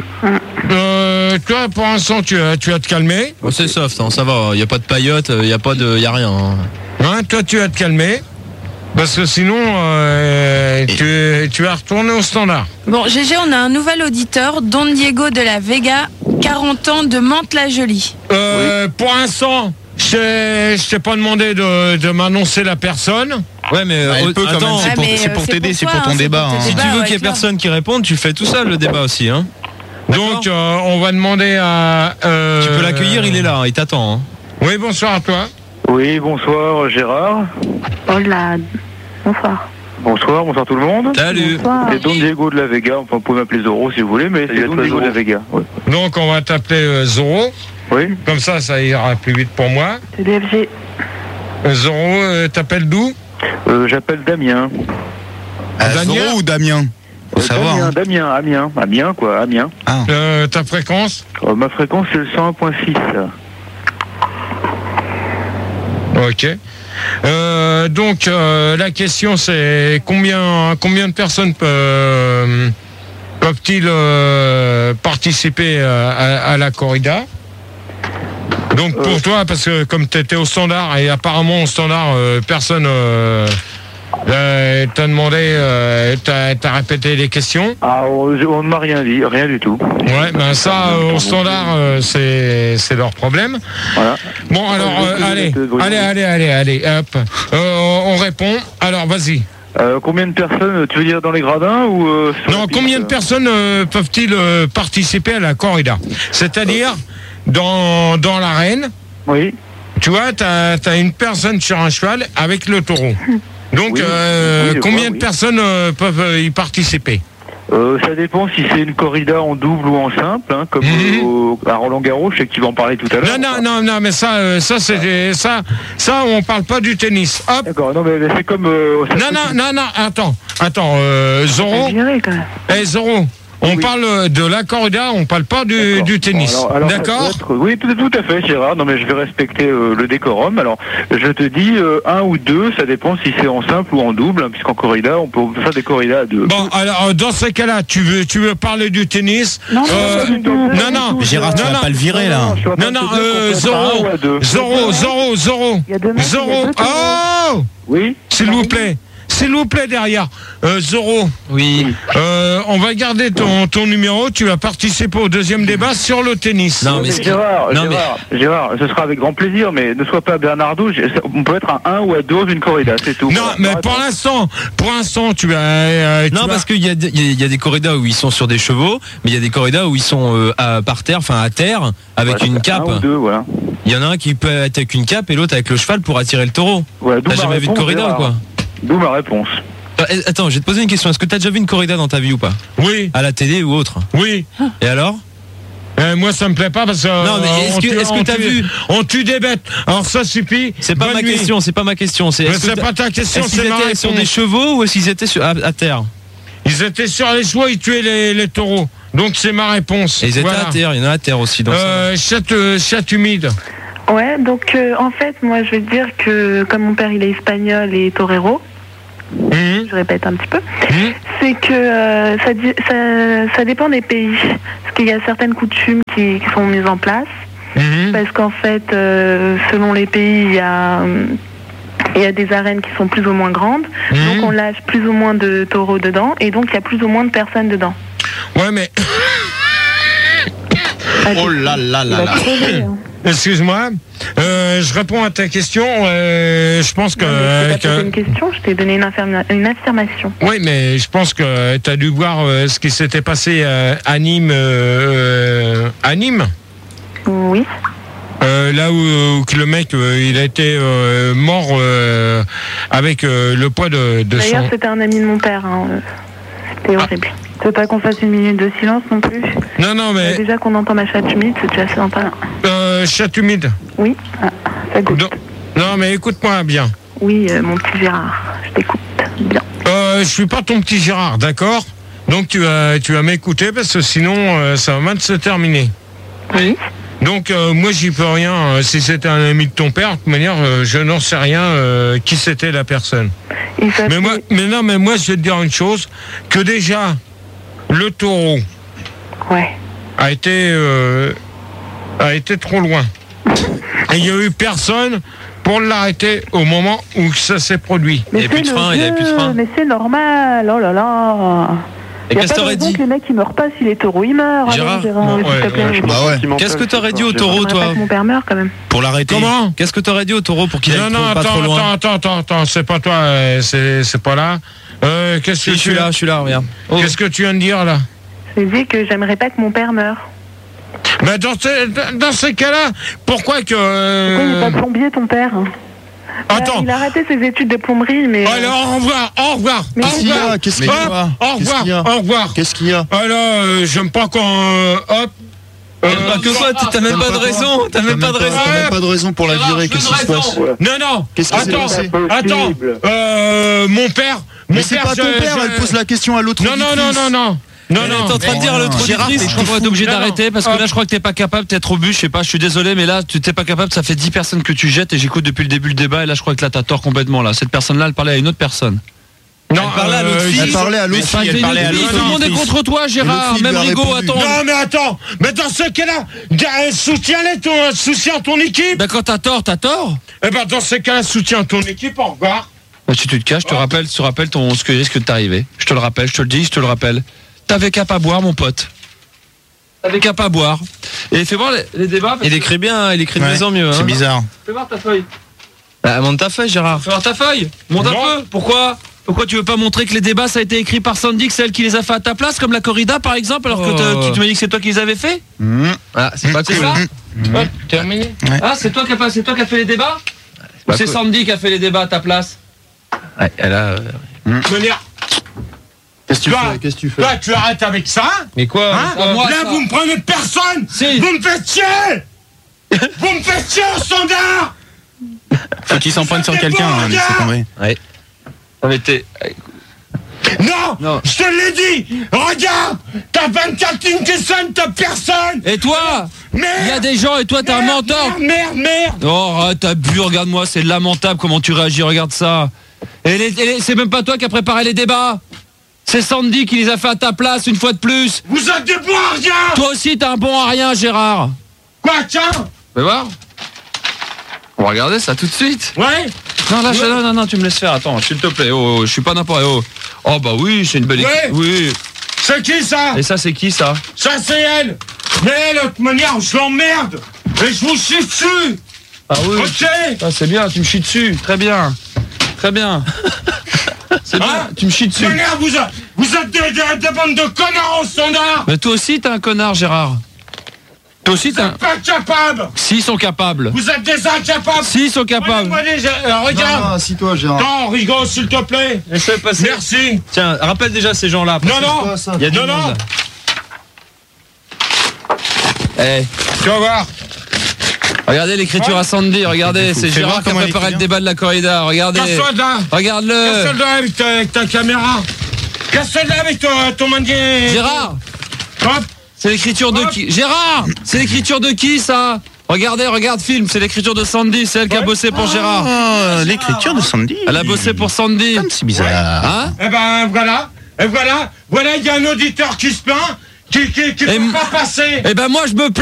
euh, toi, pour l'instant, tu as, tu as te calmer. Oh, c'est soft, hein, ça va. Il y a pas de paillote, il y a pas de, y a rien. Hein. Hein, toi, tu vas te calmer. Parce que sinon, euh, tu, tu vas retourner au standard. Bon, G G, on a un nouvel auditeur, Don Diego de la Vega, quarante ans, de Mantes-la-Jolie. Euh, Pour l'instant, je je t'ai pas demandé de, de m'annoncer la personne. Ouais, mais Bah, elle euh, peut quand attends, même, c'est Ah, pour, mais, c'est euh, pour c'est t'aider, pour c'est toi, pour ton hein, c'est débat. pour hein. tes si tu débats, veux ouais, qu'il y ait clair. personne qui réponde, tu fais tout seul le débat aussi. Hein. Donc, euh, on va demander à. euh, Tu peux l'accueillir, il est là, il t'attend. Hein. Oui, bonsoir à toi. Oui, bonsoir Gérard. Hola. Bonsoir. Bonsoir, bonsoir tout le monde. Salut. Bonsoir. C'est Don Diego de la Vega, enfin vous pouvez m'appeler Zoro si vous voulez, mais c'est Don Diego de la Vega. Ouais. Donc, on va t'appeler euh, Zoro. Oui. Comme ça, ça ira plus vite pour moi. C'est D F G. Euh, Zoro, euh, t'appelles d'où? Euh, J'appelle Damien. Euh, Damien Zoro ou Damien? Faut Euh, savoir. Damien, hein. Damien, Amiens, Amiens quoi, Amiens. Ah. Euh, ta fréquence? Euh, ma fréquence c'est le cent un point six. Ok. Euh, donc euh, la question c'est combien combien de personnes peuvent, peuvent-ils euh, participer à, à- à la corrida? Donc pour toi, parce que comme tu étais au standard et apparemment au standard euh, personne euh, euh, t'a demandé, euh, t'as, t'as répété les questions. Ah, on, on ne m'a rien dit, rien du tout. Ouais, ben ça euh, au standard euh, c'est c'est leur problème. Voilà. Bon alors euh, allez, allez, allez, allez, allez, hop, Euh, on répond. Alors vas-y. Euh, combien de personnes, tu veux dire dans les gradins ou euh, sur Non, la piste combien de personnes euh, peuvent-ils euh, participer à la corrida? C'est-à-dire dans dans l'arène. Oui. Tu vois, t'as as une personne sur un cheval avec le taureau. Donc Oui. euh, Oui, je combien vois, de oui. personnes euh, peuvent euh, y participer? Euh, ça dépend si c'est une corrida en double ou en simple, hein, comme Mhm. euh, au- à Roland Garros, je sais que tu vas en parler tout à l'heure. Non, non, non, non, mais ça, euh, ça, c'est ça, ça, on parle pas du tennis. Hop. D'accord, non, mais mais c'est comme. euh, ça Non, peut- non, non, non, attends, attends, euh, Zoro. Eh, Zoro, on parle de la corrida, on parle pas du, du tennis. Alors- alors, ça D'accord? doit être- Oui, tout, tout à fait, Gérard. Non, mais je vais respecter euh, le décorum. Alors, je te dis euh, un ou deux, ça dépend si c'est en simple ou en double, hein, puisqu'en corrida, on peut on peut faire des corridas à deux. Bon, alors, euh, dans ces cas-là, tu veux, tu veux parler du tennis? Non, non, Euh, pas du tout, pas non, du non, tout, Gérard, tu non, vas non. pas le virer là. je suis en train Non, de non, te dire euh, qu'on peut faire un Zoro, ou à deux. Zoro, Zoro, Zoro, Il y a deux mecs, il y a Zoro, deux taureaux. oh! Oui. S'il vous plaît, s'il vous plaît derrière. Euh, Zoro. Oui. Euh, on va garder ton, ton numéro, tu vas participer au deuxième débat sur le tennis. Non, mais Mais ce qui- Gérard, non, mais- Gérard, Gérard, ce sera avec grand plaisir, mais ne sois pas Bernardo. j'ai- On peut être à un ou à deux d'une corrida, c'est tout. Non, Voilà. mais Arrête. pour l'instant, pour l'instant, tu vas. euh, tu Non, vas- parce qu'il y a, il y, a, il y a des corridas où ils sont sur des chevaux, mais il y a des corridas où ils sont euh, à, par terre, enfin à terre, avec Voilà, une un cape. ou deux, voilà. Il y en a un qui peut être avec une cape et l'autre avec le cheval pour attirer le taureau. Voilà, d'où T'as ma jamais vu de réponse, corrida ou Gérard. quoi? D'où ma réponse. Euh, eh, Attends, je vais te poser une question. Est-ce que t'as déjà vu une corrida dans ta vie ou pas? Oui, À la télé ou autre? oui. Et alors? Euh, Ben moi ça me plaît pas parce que Non, mais euh, est-ce on que- tue- est-ce que on t'as tue- vu On tue des bêtes. Alors ça suffit. C'est pas Bonne ma nuit. question, c'est pas ma question. C'est Mais est-ce que c'est t'as- pas ta question, est-ce qu'ils c'est ma étaient sur réponse. des chevaux ou est-ce qu'ils étaient sur- à, à terre? Ils étaient sur les chevaux, ils tuaient les, les taureaux. Donc c'est ma réponse. Et ils étaient Voilà. à terre, il y en a à terre aussi. Dans Euh, chatte, euh, chatte humide. Ouais, donc euh, en fait, moi je vais te dire que comme mon père il est espagnol et torero, Mmh. je répète un petit peu, c'est que euh, ça, di- ça, ça dépend des pays. Parce qu'il y a certaines coutumes qui, qui sont mises en place. Mmh. Parce qu'en fait, euh, selon les pays, il y a. euh, Il y a des arènes qui sont plus ou moins grandes, Mmh. donc on lâche plus ou moins de taureaux dedans, et donc il y a plus ou moins de personnes dedans. Ouais, mais. Oh là là là là. Excuse-moi, euh, je réponds à ta question. euh, je pense que. Je t'ai pas que- posé une question, je t'ai donné une, affirma- une affirmation. Oui, mais je pense que tu as dû voir euh, ce qui s'était passé euh, à Nîmes. euh, euh, à Nîmes Oui. Euh, là où, où que le mec euh, il a été euh, mort euh, avec euh, le poids de, de D'ailleurs, son. c'était un ami de mon père. Hein. euh, C'était horrible. Tu veux pas qu'on fasse une minute de silence non plus? Non, non, mais. Euh, Déjà qu'on entend ma chatte humide, c'est déjà sympa. Euh, chatte humide. Oui, ah, ça goûte. Non, non, mais écoute-moi bien. Oui, euh, mon petit Gérard, je t'écoute. Bien. Euh, je suis pas ton petit Gérard, d'accord? Donc tu vas, tu vas m'écouter parce que sinon euh, ça va mal se terminer. Oui. Donc euh, moi j'y peux rien. euh, si c'était un ami de ton père, de toute manière, euh, je n'en sais rien euh, qui c'était la personne. Mais moi, mais non, mais moi je vais te dire une chose, que déjà le taureau ouais. a été euh, a été trop loin. Et il y a eu personne pour l'arrêter au moment où ça s'est produit. Mais c'est le jeu, Mais c'est normal, oh là là. Et Il n'y a qu'est-ce pas que de t'aurais raison dit que les mecs ils meurent pas si les taureaux ils meurent. Gérard, Allez, Gérard, non, s'il te ouais, plaît. ouais, Bah ouais. Qu'est-ce que t'aurais dit au taureau, J'aimerais pas toi que mon père meure quand même. Pour l'arrêter. Comment? Qu'est-ce que t'aurais dit au taureau pour qu'il Non, aille non, trop- pas trop attends, loin? attends, attends, attends, c'est pas toi, euh, c'est c'est pas là. Euh, qu'est-ce que Si, tu je suis là, je suis là, regarde. Oh. Qu'est-ce que tu viens de dire là? J'ai dit que j'aimerais pas que mon père meure. Mais dans, ces- dans ces cas-là, pourquoi que... euh, Pourquoi il n'est pas plombier ton père? Attends. Il a raté ses études de plomberie, mais. Alors, au revoir, au revoir. Mais au Qu'est-ce qu'il y revoir. a? Qu'est-ce qu'il y Hop, a? Au Qu'est-ce qu'il y a? revoir, au revoir. Qu'est-ce qu'il y a? Alors, euh, j'aime pas quand... euh, hop. Bah, que quoi, t'as même pas de raison, t'as même pas de raison. T'as même pas de raison pour la virer, qu'est-ce qui se passe? Non, non. Qu'est-ce qui s'est Attends, passé? attends. Euh, mon père... Mon Mais c'est père, pas ton je- père, je- elle pose la question à l'autre. Non, non, non, non, non. Non, non. T'es en train de dire à l'autre Gérard, auditrice, je crois qu'on va être obligé Non, non. d'arrêter parce que là je crois que t'es pas capable, t'es trop bu, je sais pas, je suis désolé, mais là tu t'es pas capable, ça fait dix personnes que tu jettes et j'écoute depuis le début le débat et là je crois que là t'as tort complètement là. Cette personne-là elle parlait à une autre personne. Non, elle parlait à l'autre euh, fille. Elle parlait à l'autre Mais fille, elle elle parlait parlait à à l'autre l'autre Tout le monde est fille. contre toi, Gérard. fille Même lui a Rigaud, répondu. attends. Non, mais attends. Mais dans ce cas-là, euh, soutiens-les, ton, soutiens ton équipe. Bah quand t'as tort, t'as tort. Eh ben, dans ce cas-là, soutiens ton équipe, au revoir. Bah, si tu te caches, je te rappelle, tu te rappelles ton, ce que risque de t'arriver. Je te le rappelle, je te le dis, je te le rappelle. T'avais qu'à pas boire, mon pote. T'avais qu'à pas boire. Et fais voir les, les débats. Il écrit bien, il écrit de Ouais, mieux en mieux. c'est Hein. bizarre. Fais voir ta feuille. Bah, monte ta feuille, Gérard. Fais voir ta feuille. Monte un peu. Pourquoi Pourquoi tu veux pas montrer que les débats ça a été écrit par Sandy, que c'est elle qui les a fait à ta place, comme la corrida par exemple, alors que t'as- Oh. tu m'as dit que c'est toi qui les avais fait? Ah, c'est pas C'est cool. ça Mmh. Ouais, terminé. Ah, c'est toi qui a pas, c'est toi qui a fait les débats? Ou pas c'est cool. Sandy qui a fait les débats à ta place? Ouais, elle a. euh, Manière. Qu'est-ce que tu Toi, fais? Qu'est-ce que tu fais? Toi, tu arrêtes avec ça. Mais quoi Hein Ah, moi, Là, ça. vous me prenez personne. Si. Vous me faites chier. Vous me faites chier au standard. Faut qu'il s'en prenne sur Vous êtes quelqu'un, des hein, bons laissez gars. tomber. Ouais. Ça avait été. Non, Non. je te l'ai dit. Regarde, t'as vingt-quatre lignes qui sonnent, t'as personne. Et toi? Merde. Il y a des gens et toi t'es un Merde, mentor. Merde, merde, merde. Oh, arrête, t'as bu, regarde-moi, c'est lamentable comment tu réagis, regarde ça. Et, les- et les- c'est même pas toi qui as préparé les débats. C'est Sandy qui les a fait à ta place une fois de plus. Vous êtes des bons à rien. Toi aussi t'es un bon à rien, Gérard. Quoi, tiens. Fais voir. On va regarder ça tout de suite. Ouais. Non, là, je- non, non, non, tu me laisses faire, attends, s'il te plaît, oh, oh, je suis pas n'importe oh. Oh, bah oui, c'est une belle Ouais. équipe. Oui. C'est qui ça? Et ça, c'est qui ça? Ça, c'est elle. Mais elle, de toute manière, je l'emmerde. Et je vous chie dessus. Ah oui. Ok. Ah, c'est bien, tu me chies dessus. Très bien. Très bien. C'est bien, Hein? tu me chies dessus. De toute manière, vous, êtes- vous êtes des, des, des bandes de connards au standard. Mais toi aussi, t'es un connard, Gérard. Toi aussi, t'es un... Pas capables. S'ils sont capables. Vous êtes des incapables. S'ils sont capables. Moi, les, euh, regarde. Non, non, assis-toi, Gérard. Attends, Rigaud, s'il te plaît. Laisse-le passer. Merci. Tiens, rappelle déjà ces gens-là. Non, non. quoi, ça? Il y a du Non, non. monde. Eh, Eh. Tu vas voir. Regardez l'écriture à Sandy, regardez, c'est Gérard qui a préparé le débat de la corrida, regardez. Casse-toi de là. Regarde-le. Casse-toi de là avec ta, avec ta caméra. Casse-toi de là avec ton, ton manier. Gérard. Hop. C'est l'écriture de qui? Gérard. C'est l'écriture de qui ça? Regardez, regarde film, c'est l'écriture de Sandy, c'est elle qui a bossé pour Gérard. Oh, l'écriture de Sandy. Elle a bossé pour Sandy. C'est bizarre. Hein? Eh ben voilà, et voilà, voilà, il y a un auditeur qui se plaint, qui qui, qui peut pas passer. Eh ben moi je me plains.